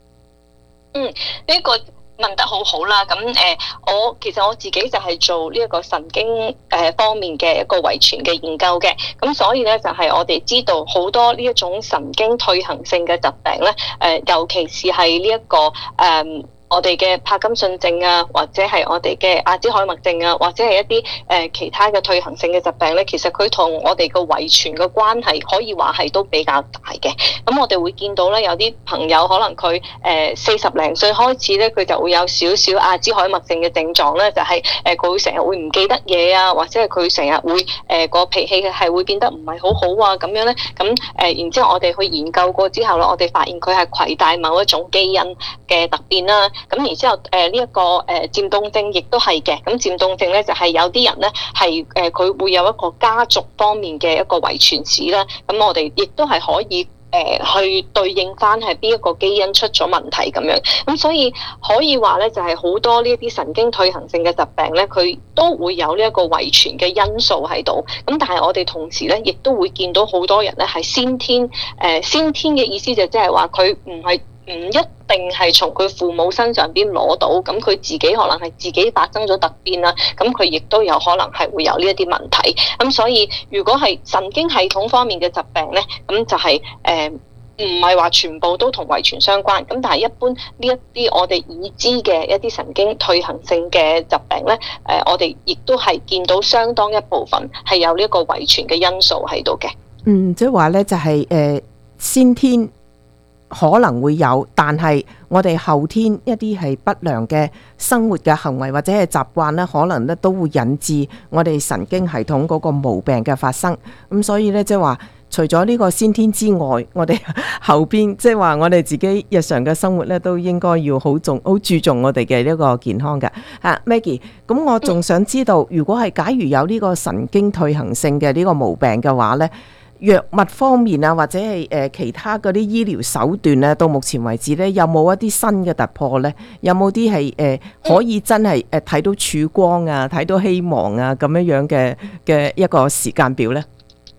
呢個問得好好啦。咁其實我自己就係做呢一個神經方面嘅一個遺傳嘅研究嘅。咁所以咧就係我哋知道好多呢一種神經退行性嘅疾病咧，尤其是係呢一個我哋嘅帕金遜症啊，或者係我哋嘅阿茲海默症啊，或者係一啲其他嘅退行性嘅疾病咧，其實佢同我哋個遺傳嘅關係可以話係都比較大嘅。咁我哋會見到咧，有啲朋友可能佢40零歲開始咧，佢就會有少少阿茲海默症嘅症狀咧，就係佢會成日會唔記得嘢啊，或者係佢成日會個脾氣係會變得唔係好好啊咁樣咧。咁然之後我哋去研究過之後咧，我哋發現佢係攜帶某一種基因嘅突變啦。咁然之後呢一個漸凍症亦都係嘅。咁漸凍症咧就係有啲人咧係佢會有一個家族方面嘅一個遺傳史啦。咁我哋亦都係可以去對應翻係邊一個基因出咗問題咁樣。咁所以可以話咧就係好多呢一啲神經退行性嘅疾病咧，佢都會有呢一個遺傳嘅因素喺度。咁但係我哋同時咧亦都會見到好多人咧係先天嘅意思就即係話佢唔一定係從佢父母身上邊攞到，咁佢自己可能係自己發生咗突變啦，咁佢亦都有可能係會有呢一啲問題。咁所以如果係神經系統方面嘅疾病咧，咁就係唔係話全部都同遺傳相關。咁但係一般呢一啲我哋已知嘅一啲神經退行性嘅疾病咧，我哋亦都係見到相當一部分係有呢一個遺傳嘅因素喺度嘅。 即係話咧就係先天可能會有，但係我哋後天一啲係不良嘅生活嘅行為或者係習慣咧，可能咧都會引致我哋神經系統嗰個毛病嘅發生。咁所以咧即係話，除咗呢個先天之外，我哋後邊即係話我哋自己日常嘅生活咧，都應該要好注重我哋嘅呢個健康嘅。Maggie， 咁我仲想知道，如果係假如有呢個神經退行性嘅呢個毛病嘅話咧，藥物方面啊，或者係其他嗰啲醫療手段咧，到目前為止咧，有冇一啲新嘅突破咧？有冇啲係可以真係睇到曙光啊，睇到希望啊咁樣嘅一個時間表咧？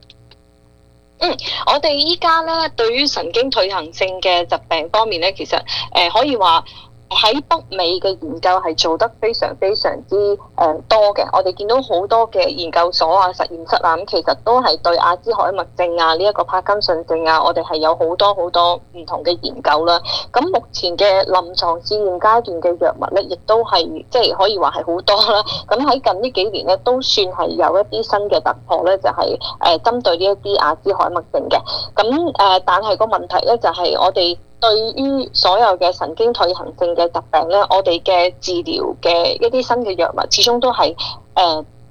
我哋依家咧對於神經退行性嘅疾病方面咧，其實可以話喺北美嘅研究係做得非常非常之多嘅。我哋見到好多嘅研究所啊、實驗室啊，咁其實都係對阿茲海默症啊、呢一個帕金遜症啊，我哋係有好多好多唔同嘅研究啦。咁目前嘅臨床試驗階段嘅藥物咧，亦都係即係可以話係好多啦。咁喺近呢幾年咧，都算係有一啲新嘅突破咧，就係針對呢一啲阿茲海默症嘅。咁但係個問題咧，就係我哋對於所有嘅神經退行性嘅疾病咧，我哋嘅治療嘅一啲新嘅藥物，始終都係即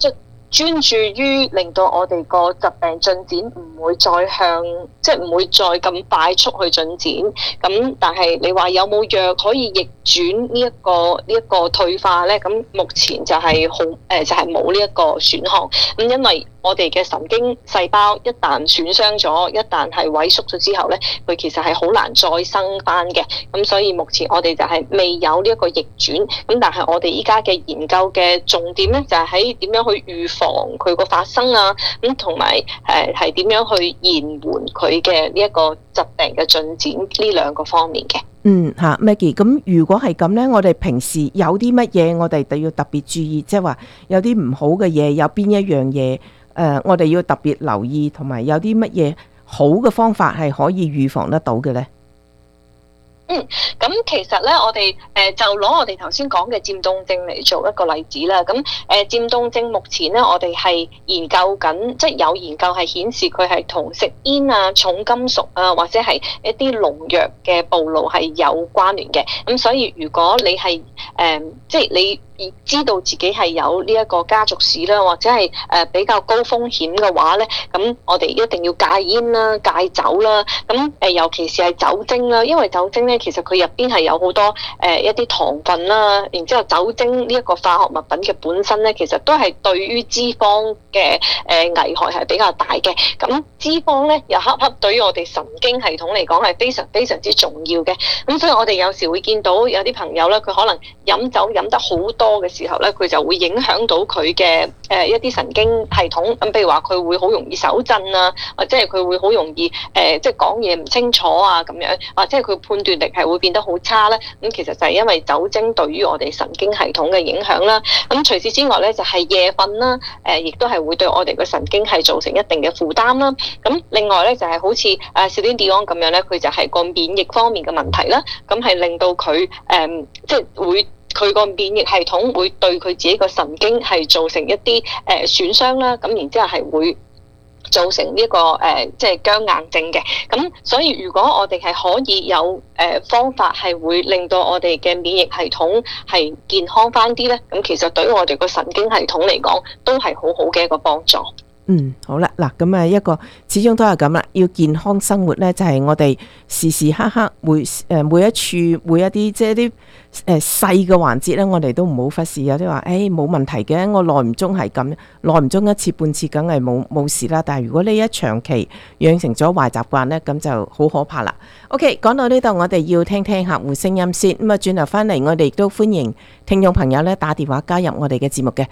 專注於令到我哋個疾病進展唔會再即係唔會再咁快速去進展。咁但係你話有冇藥可以逆轉呢一個退化咧？咁目前就係就係冇呢一個選項。咁因為我哋嘅神經細胞一旦損傷咗，一旦係萎縮咗之後咧，佢其實係好難再生翻嘅。咁所以目前我哋就係未有呢一個逆轉。咁但係我哋依家嘅研究嘅重點咧，就係喺點樣去預防佢個發生啊，咁同埋係點樣去延緩佢嘅呢一個疾病嘅進展呢兩個方面嘅。 Maggie， 咁如果係咁呢，我哋平時有啲乜嘢我哋要特別注意，即係話有啲唔好嘅嘢，有邊一樣嘢我哋要特別留意，同埋有啲乜嘢好嘅方法係可以預防得到嘅呢？ 咁其實咧，我哋就攞我哋頭先講嘅漸凍症嚟做一個例子啦。咁漸凍症目前咧，我哋係研究緊，即係有研究係顯示佢係同食煙啊、重金屬啊，或者係一啲農藥嘅暴露係有關聯嘅。咁所以如果你係即係你知道自己係有呢一個家族史啦，或者係比較高風險嘅話咧，咁我哋一定要戒煙啦、戒酒啦。咁尤其是係酒精啦，因為酒精咧其實佢入邊係有好多一啲糖分啦，然之後酒精呢一個化學物品嘅本身咧，其實都係對於脂肪嘅危害係比較大嘅。咁脂肪咧又恰恰對於我哋神經系統嚟講係非常非常之重要嘅。咁所以我哋有時會見到有啲朋友咧，佢可能飲酒飲得好多嘅時候咧，佢就會影響到佢嘅一啲神經系統。咁譬如話佢會好容易手震啊，或者係佢會好容易即係講嘢唔清楚啊咁樣，或者係佢判斷力係會變得好差咧。咁其實就係因為酒精對於我哋神經系統嘅影響啦。咁除此之外咧，就係夜瞓啦，亦都係會對我哋嘅神經係造成一定嘅負擔啦。咁另外咧就係好似Celine Dion咁樣咧，佢就係個免疫方面嘅問題啦。咁係令到佢即係會。佢個免疫系統會對佢自己個神經係造成一啲損傷啦，咁然之後係會造成呢個即係僵硬症嘅。咁所以如果我哋係可以有方法係會令到我哋嘅免疫系統係健康翻啲咧，咁其實對於我哋個神經系統嚟講都係好好嘅一個幫助。 好啦，嗱咁一個始終都係咁啦，要健康生活咧，就係我哋時時刻刻每一處每一啲即係啲細嘅環節咧，我哋都唔好忽視。有啲話冇問題嘅，我耐唔中係咁，耐唔中一次半次梗係冇事啦。但係如果你一長期養成咗壞習慣咧，咁就好可怕啦。OK， 講到呢度，我哋要聽聽客戶聲音先。咁轉頭翻嚟，我哋亦都歡迎聽眾朋友咧打電話加入我哋嘅節目嘅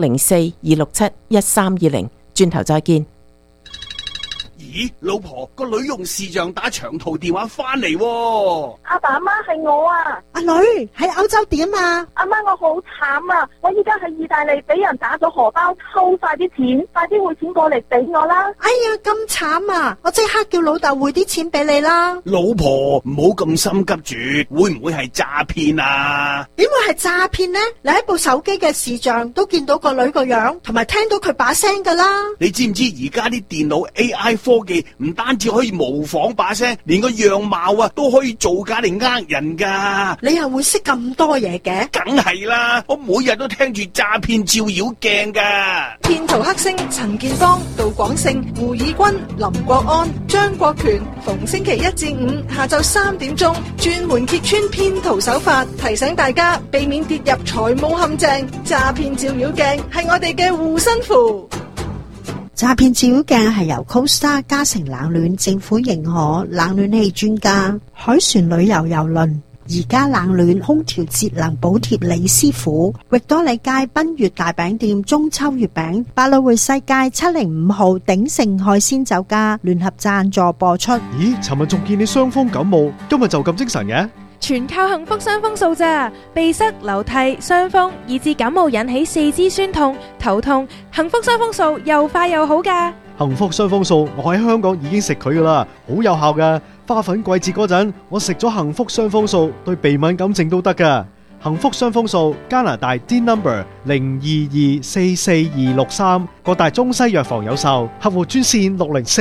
604-267-1320。轉頭再見。 咦，老婆，個女用視像打長途電話翻嚟喎。 阿爸阿媽係我啊。阿女喺歐洲點啊？阿媽我好慘啊！我依家喺意大利俾人打咗荷包，抽晒啲錢，快啲匯錢過嚟俾我啦！哎呀，咁慘啊！我即刻叫老豆匯啲錢俾你啦。 老婆，唔好咁心急住，會唔會係詐騙啊？ 點會係詐騙呢？你喺部手機嘅視像都見到個女個樣，同埋聽到佢把聲噶啦。 你知唔知而家啲電腦 AI 科技唔單止可以模仿把聲，連個樣貌啊都可以造假嚟呃人噶。 你又會識咁多嘢嘅？ 梗係啦，我每日都聽住詐騙照妖鏡噶。 騙徒黑星陳建邦、杜廣勝、胡以軍、林國安、張國權，逢星期1至5下晝3點鐘，專門揭穿騙徒手法，提醒大家避免跌入財務陷阱。詐騙照妖鏡係我哋嘅護身符。 詐騙照妖鏡係由 CoStar 嘉誠冷暖政府認可冷暖氣專家海船旅遊郵輪宜家冷暖空調節能補貼李師傅域多利街賓悅大餅店中秋月餅百老匯世界705號鼎盛海鮮酒家聯合贊助播出。 咦，尋日仲見你傷風感冒，今日就咁精神嘅？ 全靠幸福傷風素咋，鼻塞、流涕、傷風以至感冒引起四肢酸痛、頭痛，幸福傷風素又快又好噶。 幸福傷風素我喺香港已經食佢噶啦，好有效噶。花粉季節嗰陣，我食咗幸福傷風素，對鼻敏感症都得噶。幸福傷風素加拿大 D Number 02244263，各大中西藥房有售，客戶專線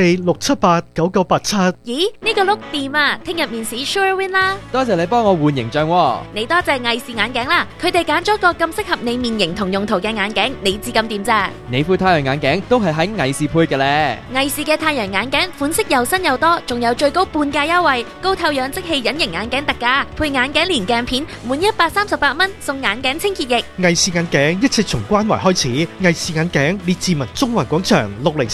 604-678-9987。 咦，呢個碌掂啊！聽日面試 Sure Win 啦！ 多謝你幫我換形象喎。 你多謝藝視眼鏡啦，佢哋揀咗個咁適合你面型同用途嘅眼鏡，你知咁掂咋？ 你副太陽眼鏡都係喺藝視配嘅咧。 藝視嘅太陽眼鏡款式又新又多，仲有最高半價優惠，高透氧即棄隱形眼鏡特價，配眼鏡連鏡片，滿138蚊送眼鏡清潔液。 藝視眼鏡一切從關懷開始，藝視眼鏡列治文中環廣場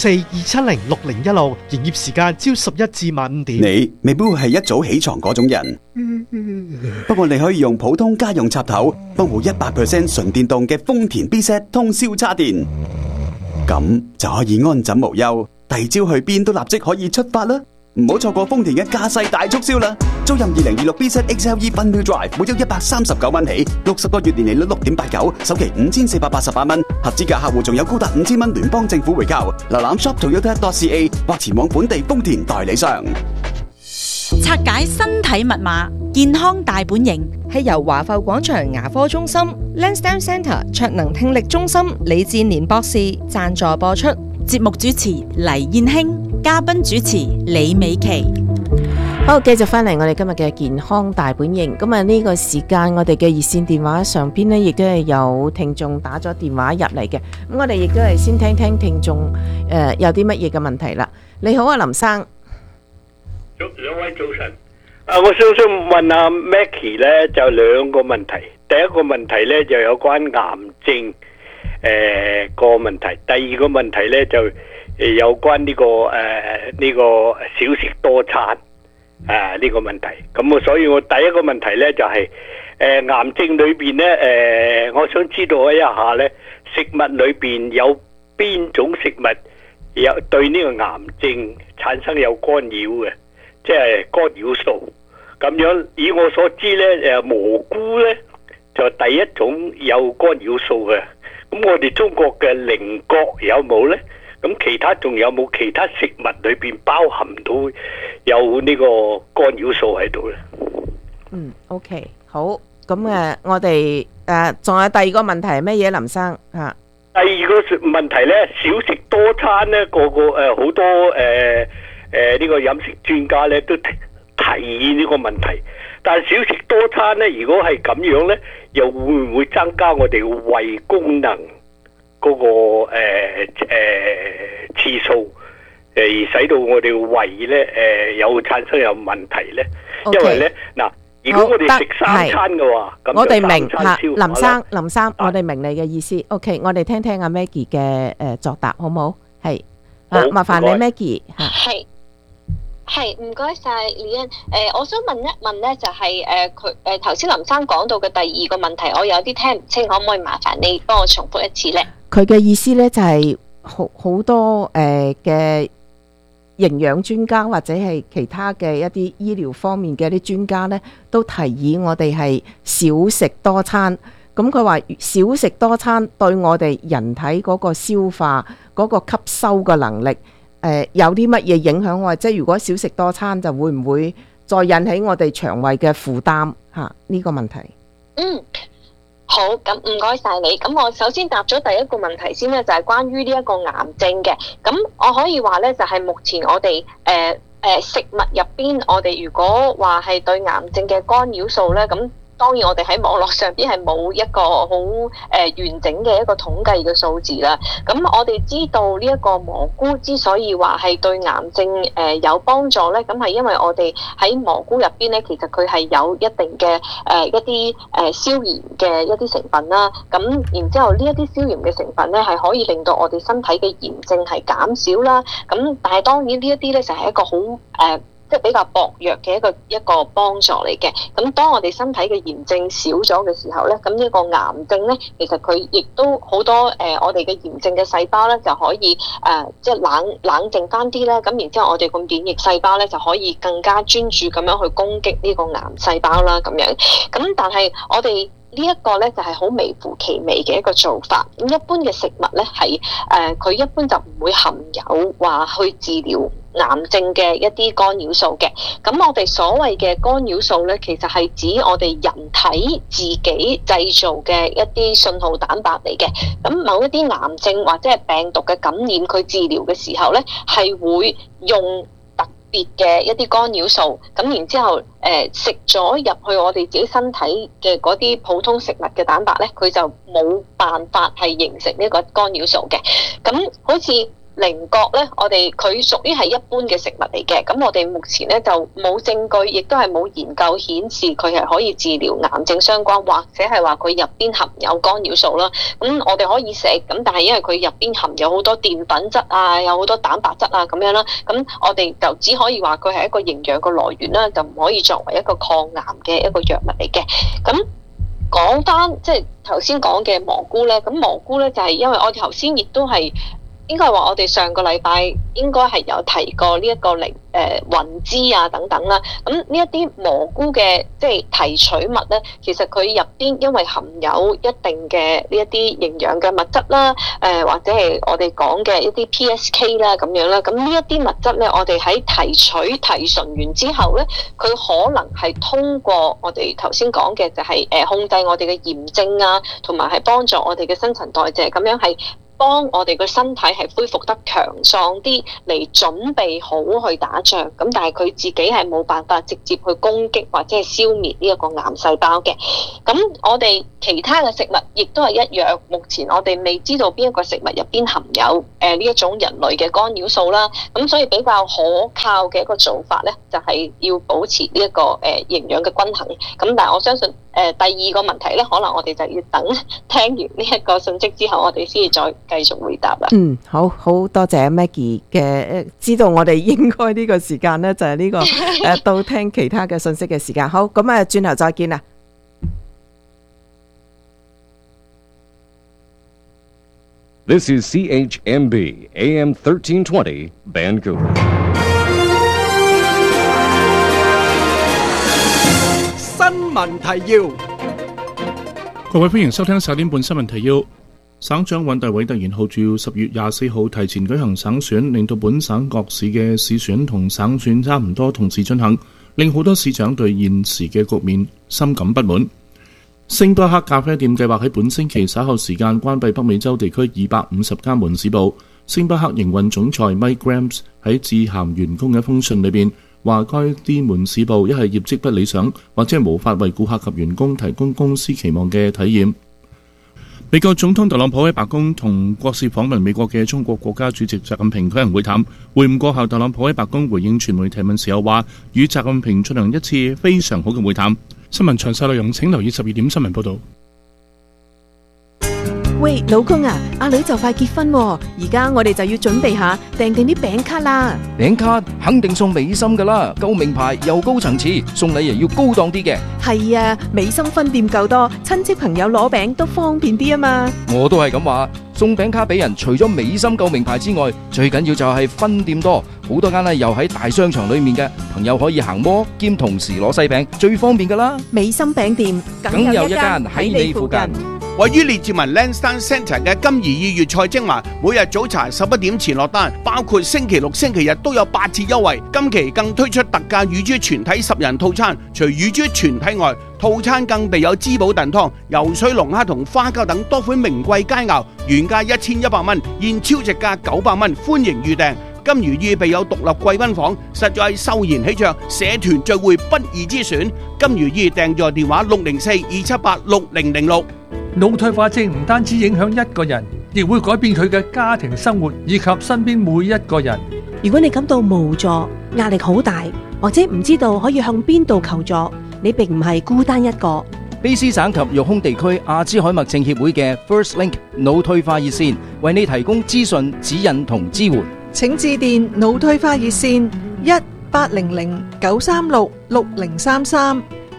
604-270-6016，營業時間朝11至晚5點。 你未必會係一早起床嗰種人，不過你可以用普通家用插頭幫補100% 純電動嘅豐田 B-Set 通宵叉電，咁就可以安枕無憂，第二朝去邊都立即可以出發啦！唔好錯過豐田嘅駕駛大促銷啦！租任2026 B-Set XLE Fun Wheel Drive，每周139蚊起，60個月年利率6.89%，首期5488蚊，合資格客戶仲有高達5000蚊聯邦政府回購。瀏覽 shop.toyota.ca 或前往本地豐田代理商。 拆解身體密碼，健康大本營係由華埠廣場牙科中心 Lansdowne Centre 卓能聽力中心李志年博士贊助播出。 節目主持黎燕卿，嘉賓主持李美琪。 好，繼續翻嚟我哋今日嘅健康大本營。咁啊呢個時間我哋嘅熱線電話上邊呢，亦都係有聽眾打咗電話入嚟嘅。咁我哋亦都係先聽聽聽眾有啲乜嘢嘅問題啦。你好啊，林生。 兩位早晨。我想問阿 Mackie 咧，就兩個問題。第一個問題咧就有關癌症個問題，第二個問題咧就有關呢個少食多餐呢個問題。咁所以我第一個問題咧就係癌症裏邊咧我想知道一下咧，食物裏邊有邊種食物有對呢個癌症產生有干擾嘅，即係干擾素。咁樣以我所知咧，蘑菇咧就第一種有干擾素嘅。咁我哋中國嘅菱角有冇咧？咁其他仲有冇其他食物裏邊包含到有呢個干擾素喺度咧 ？OK， 好。咁我哋仲有第二個問題係乜嘢，林生嚇？ 第二個問題咧，少食多餐咧，好多呢個飲食專家咧都提議呢個問題。但係少食多餐咧，如果係咁樣咧，又會唔會增加我哋胃功能嗰個次數，而使到我哋胃咧有產生有問題咧？ Okay. 因為咧嗱，如果我哋食三餐嘅話，咁我哋明嚇， 林生，我哋明你嘅意思。OK， 我哋聽聽阿 Maggie 嘅作答，好唔好？係麻煩你 Maggie 嚇。 係，唔該晒李欣。我想問一問咧，就係佢頭先林生講到嘅第二個問題，我有啲聽唔清，可唔可以麻煩你幫我重複一次咧？ 佢嘅意思咧就係好多嘅營養專家或者係其他嘅一啲醫療方面嘅一啲專家咧，都提議我哋係少食多餐。咁佢話少食多餐對我哋人體嗰個消化嗰個吸收嘅能力。有啲乜嘢影響我？即係如果少食多餐，就會唔會再引起我哋腸胃嘅負擔？呢個問題。 好，咁唔該晒你。咁我首先答咗第一個問題先咧，就係關於呢一個癌症嘅。咁我可以話咧，就係目前我哋食物入邊，我哋如果話係對癌症嘅干擾素咧，咁。當然我哋喺網絡上邊係冇一個好完整嘅一個統計嘅數字啦。咁我哋知道呢一個蘑菇之所以話係對癌症有幫助咧，咁係因為我哋喺蘑菇入邊咧，其實佢係有一定嘅一啲消炎嘅一啲成分啦。咁然之後呢一啲消炎嘅成分咧，係可以令到我哋身體嘅炎症係減少啦。咁但係當然呢一啲咧就係一個好即係比較薄弱嘅一個幫助嚟嘅。咁當我哋身體嘅炎症少咗嘅時候咧，咁呢個癌症咧，其實佢亦都好多我哋嘅炎症嘅細胞咧就可以即係冷靜翻啲啦。咁然之後我哋個免疫細胞咧就可以更加專注咁樣去攻擊呢個癌細胞啦。咁樣咁但係我哋呢一個咧就係好微乎其微嘅一個做法。咁一般嘅食物咧係佢一般就唔會含有話去治療癌症嘅一啲干擾素嘅。咁我哋所謂嘅干擾素咧，其實係指我哋人體自己製造嘅一啲信號蛋白嚟嘅。咁某一啲癌症或者係病毒嘅感染，佢治療嘅時候咧，係會用特別嘅一啲干擾素，咁然之後食咗入去我哋自己身體嘅嗰啲普通食物嘅蛋白咧，佢就冇辦法係形成呢個干擾素嘅。咁好似菱角咧，佢屬於係一般嘅食物嚟嘅，咁我哋目前咧就冇證據，亦都係冇研究顯示佢係可以治療癌症相關，或者係話佢入邊含有干擾素啦。咁我哋可以食，咁但係因為佢入邊含有好多澱粉質啊，有好多蛋白質啊咁樣啦，咁我哋就只可以話佢係一個營養嘅來源啦，就唔可以作為一個抗癌嘅一個藥物嚟嘅。咁講翻即係頭先講嘅蘑菇咧，咁蘑菇咧就係因為我哋頭先亦都係。應該係話我哋上個禮拜應該係有提過呢一個雲芝啊等等啦。咁呢一啲蘑菇嘅即係提取物咧，其實佢入邊因為含有一定嘅呢一啲營養嘅物質啦，或者係我哋講嘅一啲 PSK 啦咁樣啦。咁呢一啲物質咧，我哋喺提純完之後咧，佢可能係通過我哋頭先講嘅就係控制我哋嘅炎症啊，同埋係幫助我哋嘅新陳代謝，咁樣係幫我哋個身體係恢復得強壯啲，嚟準備好去打仗。咁但係佢自己係冇辦法直接去攻擊或者係消滅呢一個癌細胞嘅。咁我哋其他嘅食物亦都係一樣，目前我哋未知道邊一個食物入邊含有呢一種人類嘅干擾素啦。咁所以比較可靠嘅一個做法咧，就係要保持呢一個營養嘅均衡。咁但係我相信第二個問題咧，可能我哋就要等聽完呢一個信息之後，我哋先至再繼續回答啦。 好多謝 Maggie 嘅知道我哋應該呢個時間咧就係呢個到聽其他嘅信息嘅時間。好，咁轉頭再見啦。 This is CHMB AM 1320 Vancouver. 新聞提要， 各位歡迎收聽10點半新聞提要。省長尹大偉突然號召10月24號提前舉行省選，令到本省各市嘅市選同省選差唔多同時進行，令好多市長對現時嘅局面深感不滿。星巴克咖啡店計劃喺本星期稍後時間關閉北美洲地區250間門市部。星巴克營運總裁 Mike Grams 喺致函員工嘅一封信裏邊話，該啲門市部一係業績不理想，或者係無法為顧客及員工提供公司期望嘅體驗。美國總統特朗普喺白宮同國事訪問美國嘅中國國家主席習近平舉行會談。會晤過後，特朗普喺白宮回應傳媒提問時候話，與習近平進行一次非常好嘅會談。新聞詳細內容請留意12點新聞報道。 喂，老公啊，阿女就快結婚喎，而家我哋就要準備下訂定啲餅卡啦。 餅卡肯定送美心噶啦，夠名牌又高層次，送禮又要高檔啲嘅。 係啊，美心分店夠多，親戚朋友攞餅都方便啲啊嘛。 我都係咁話，送餅卡俾人，除咗美心夠名牌之外，最緊要就係分店多，好多間又喺大商場裏面嘅，朋友可以行摩兼同時攞西餅，最方便噶啦。 美心餅店梗有一間喺你附近。 位於列治文 Lansdowne Centre 嘅金怡意粵菜精華，每日早茶11點前落單，包括星期六、星期日都有8折優惠。今期更推出特價乳豬全體10人套餐，除乳豬全體外，套餐更備有滋補燉湯、游水龍蝦同花膠等多款名貴佳肴，原價1100蚊，現超值價900蚊，歡迎預訂。金如意備有獨立貴賓房，實在係秀賢喜鵲，社團聚會不二之選。金如意訂座電話604-278-6006。 腦退化症唔單止影響一個人，亦會改變佢嘅家庭生活以及身邊每一個人。 如果你感到無助、壓力好大，或者唔知道可以向邊度求助，你並唔係孤單一個。 卑詩省及育空地區阿茲海默症協會嘅 First Link 腦退化熱線為你提供資訊、指引同支援。 請致電腦退化熱線1800-936-6033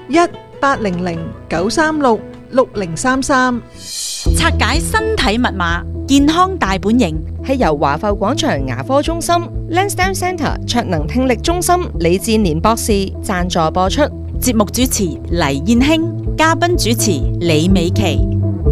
1800-936-6033。 拆解身體密碼，健康大本營係由華埠廣場牙科中心 Lansdowne Centre 卓能聽力中心李志年博士贊助播出。 節目主持黎燕卿，嘉賓主持李美琪。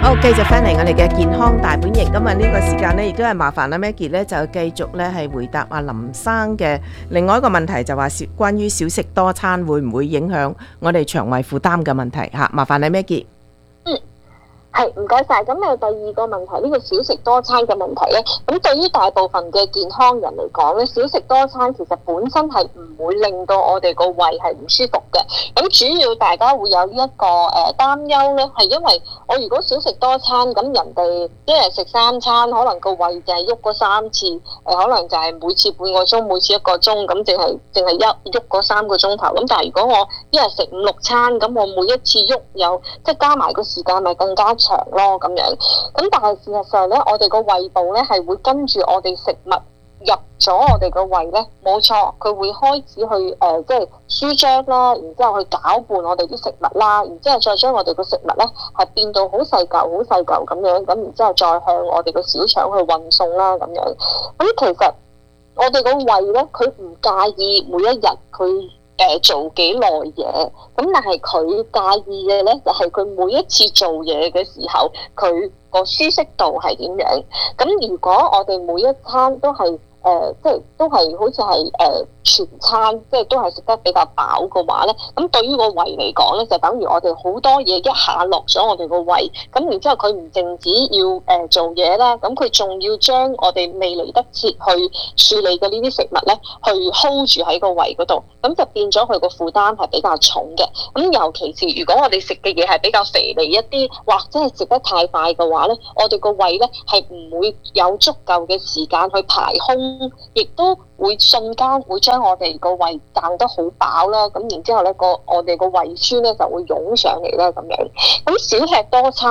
好，繼續翻嚟我哋嘅健康大本營。今日呢個時間呢，亦都係麻煩阿 Maggie 咧，就繼續咧係回答阿林生嘅另外一個問題，就話關於少食多餐會唔會影響我哋腸胃負擔嘅問題嚇。麻煩你 Maggie。 係，唔該晒。咁第二個問題，呢個少食多餐嘅問題咧，咁對於大部分嘅健康人嚟講咧，少食多餐其實本身係唔會令到我哋個胃係唔舒服嘅。咁主要大家會有呢一個擔憂咧，係因為我如果少食多餐，咁人哋一日食3餐，可能個胃就係喐嗰3次，可能就係每次半個鐘，每次1個鐘，咁淨係喐嗰3個鐘頭。咁但係如果我一日食5、6餐，咁我每一次喐有即係加埋個時間咪更加長咯咁樣。咁但係事實上咧，我哋個胃部咧係會跟住我哋食物入咗我哋個胃咧，冇錯，佢會開始去即係舒張啦，然之後去攪拌我哋啲食物啦，然之後再將我哋個食物咧係變到好細嚿咁樣，咁然之後再向我哋個小腸去運送啦咁樣。咁其實我哋個胃咧，佢唔介意每一日佢做幾耐嘢，咁但係佢介意嘅咧就係佢每一次做嘢嘅時候，佢個舒適度係點樣。咁如果我哋每一餐都係即係都係好似係全餐，即係都係食得比較飽嘅話咧，咁對於個胃嚟講咧，就等於我哋好多嘢一下落咗我哋個胃，咁然之後佢唔淨止要做嘢啦，咁佢仲要將我哋未嚟得切去處理嘅呢啲食物咧，去 hold 住喺個胃嗰度，咁就變咗佢個負擔係比較重嘅。咁尤其是如果我哋食嘅嘢係比較肥膩一啲，或者係食得太快嘅話咧，我哋個胃咧係唔會有足夠嘅時間去排空，亦都會瞬間會將我哋個胃撐得好飽啦，咁然之後咧我哋個胃酸咧就會湧上嚟啦咁樣。咁少吃多餐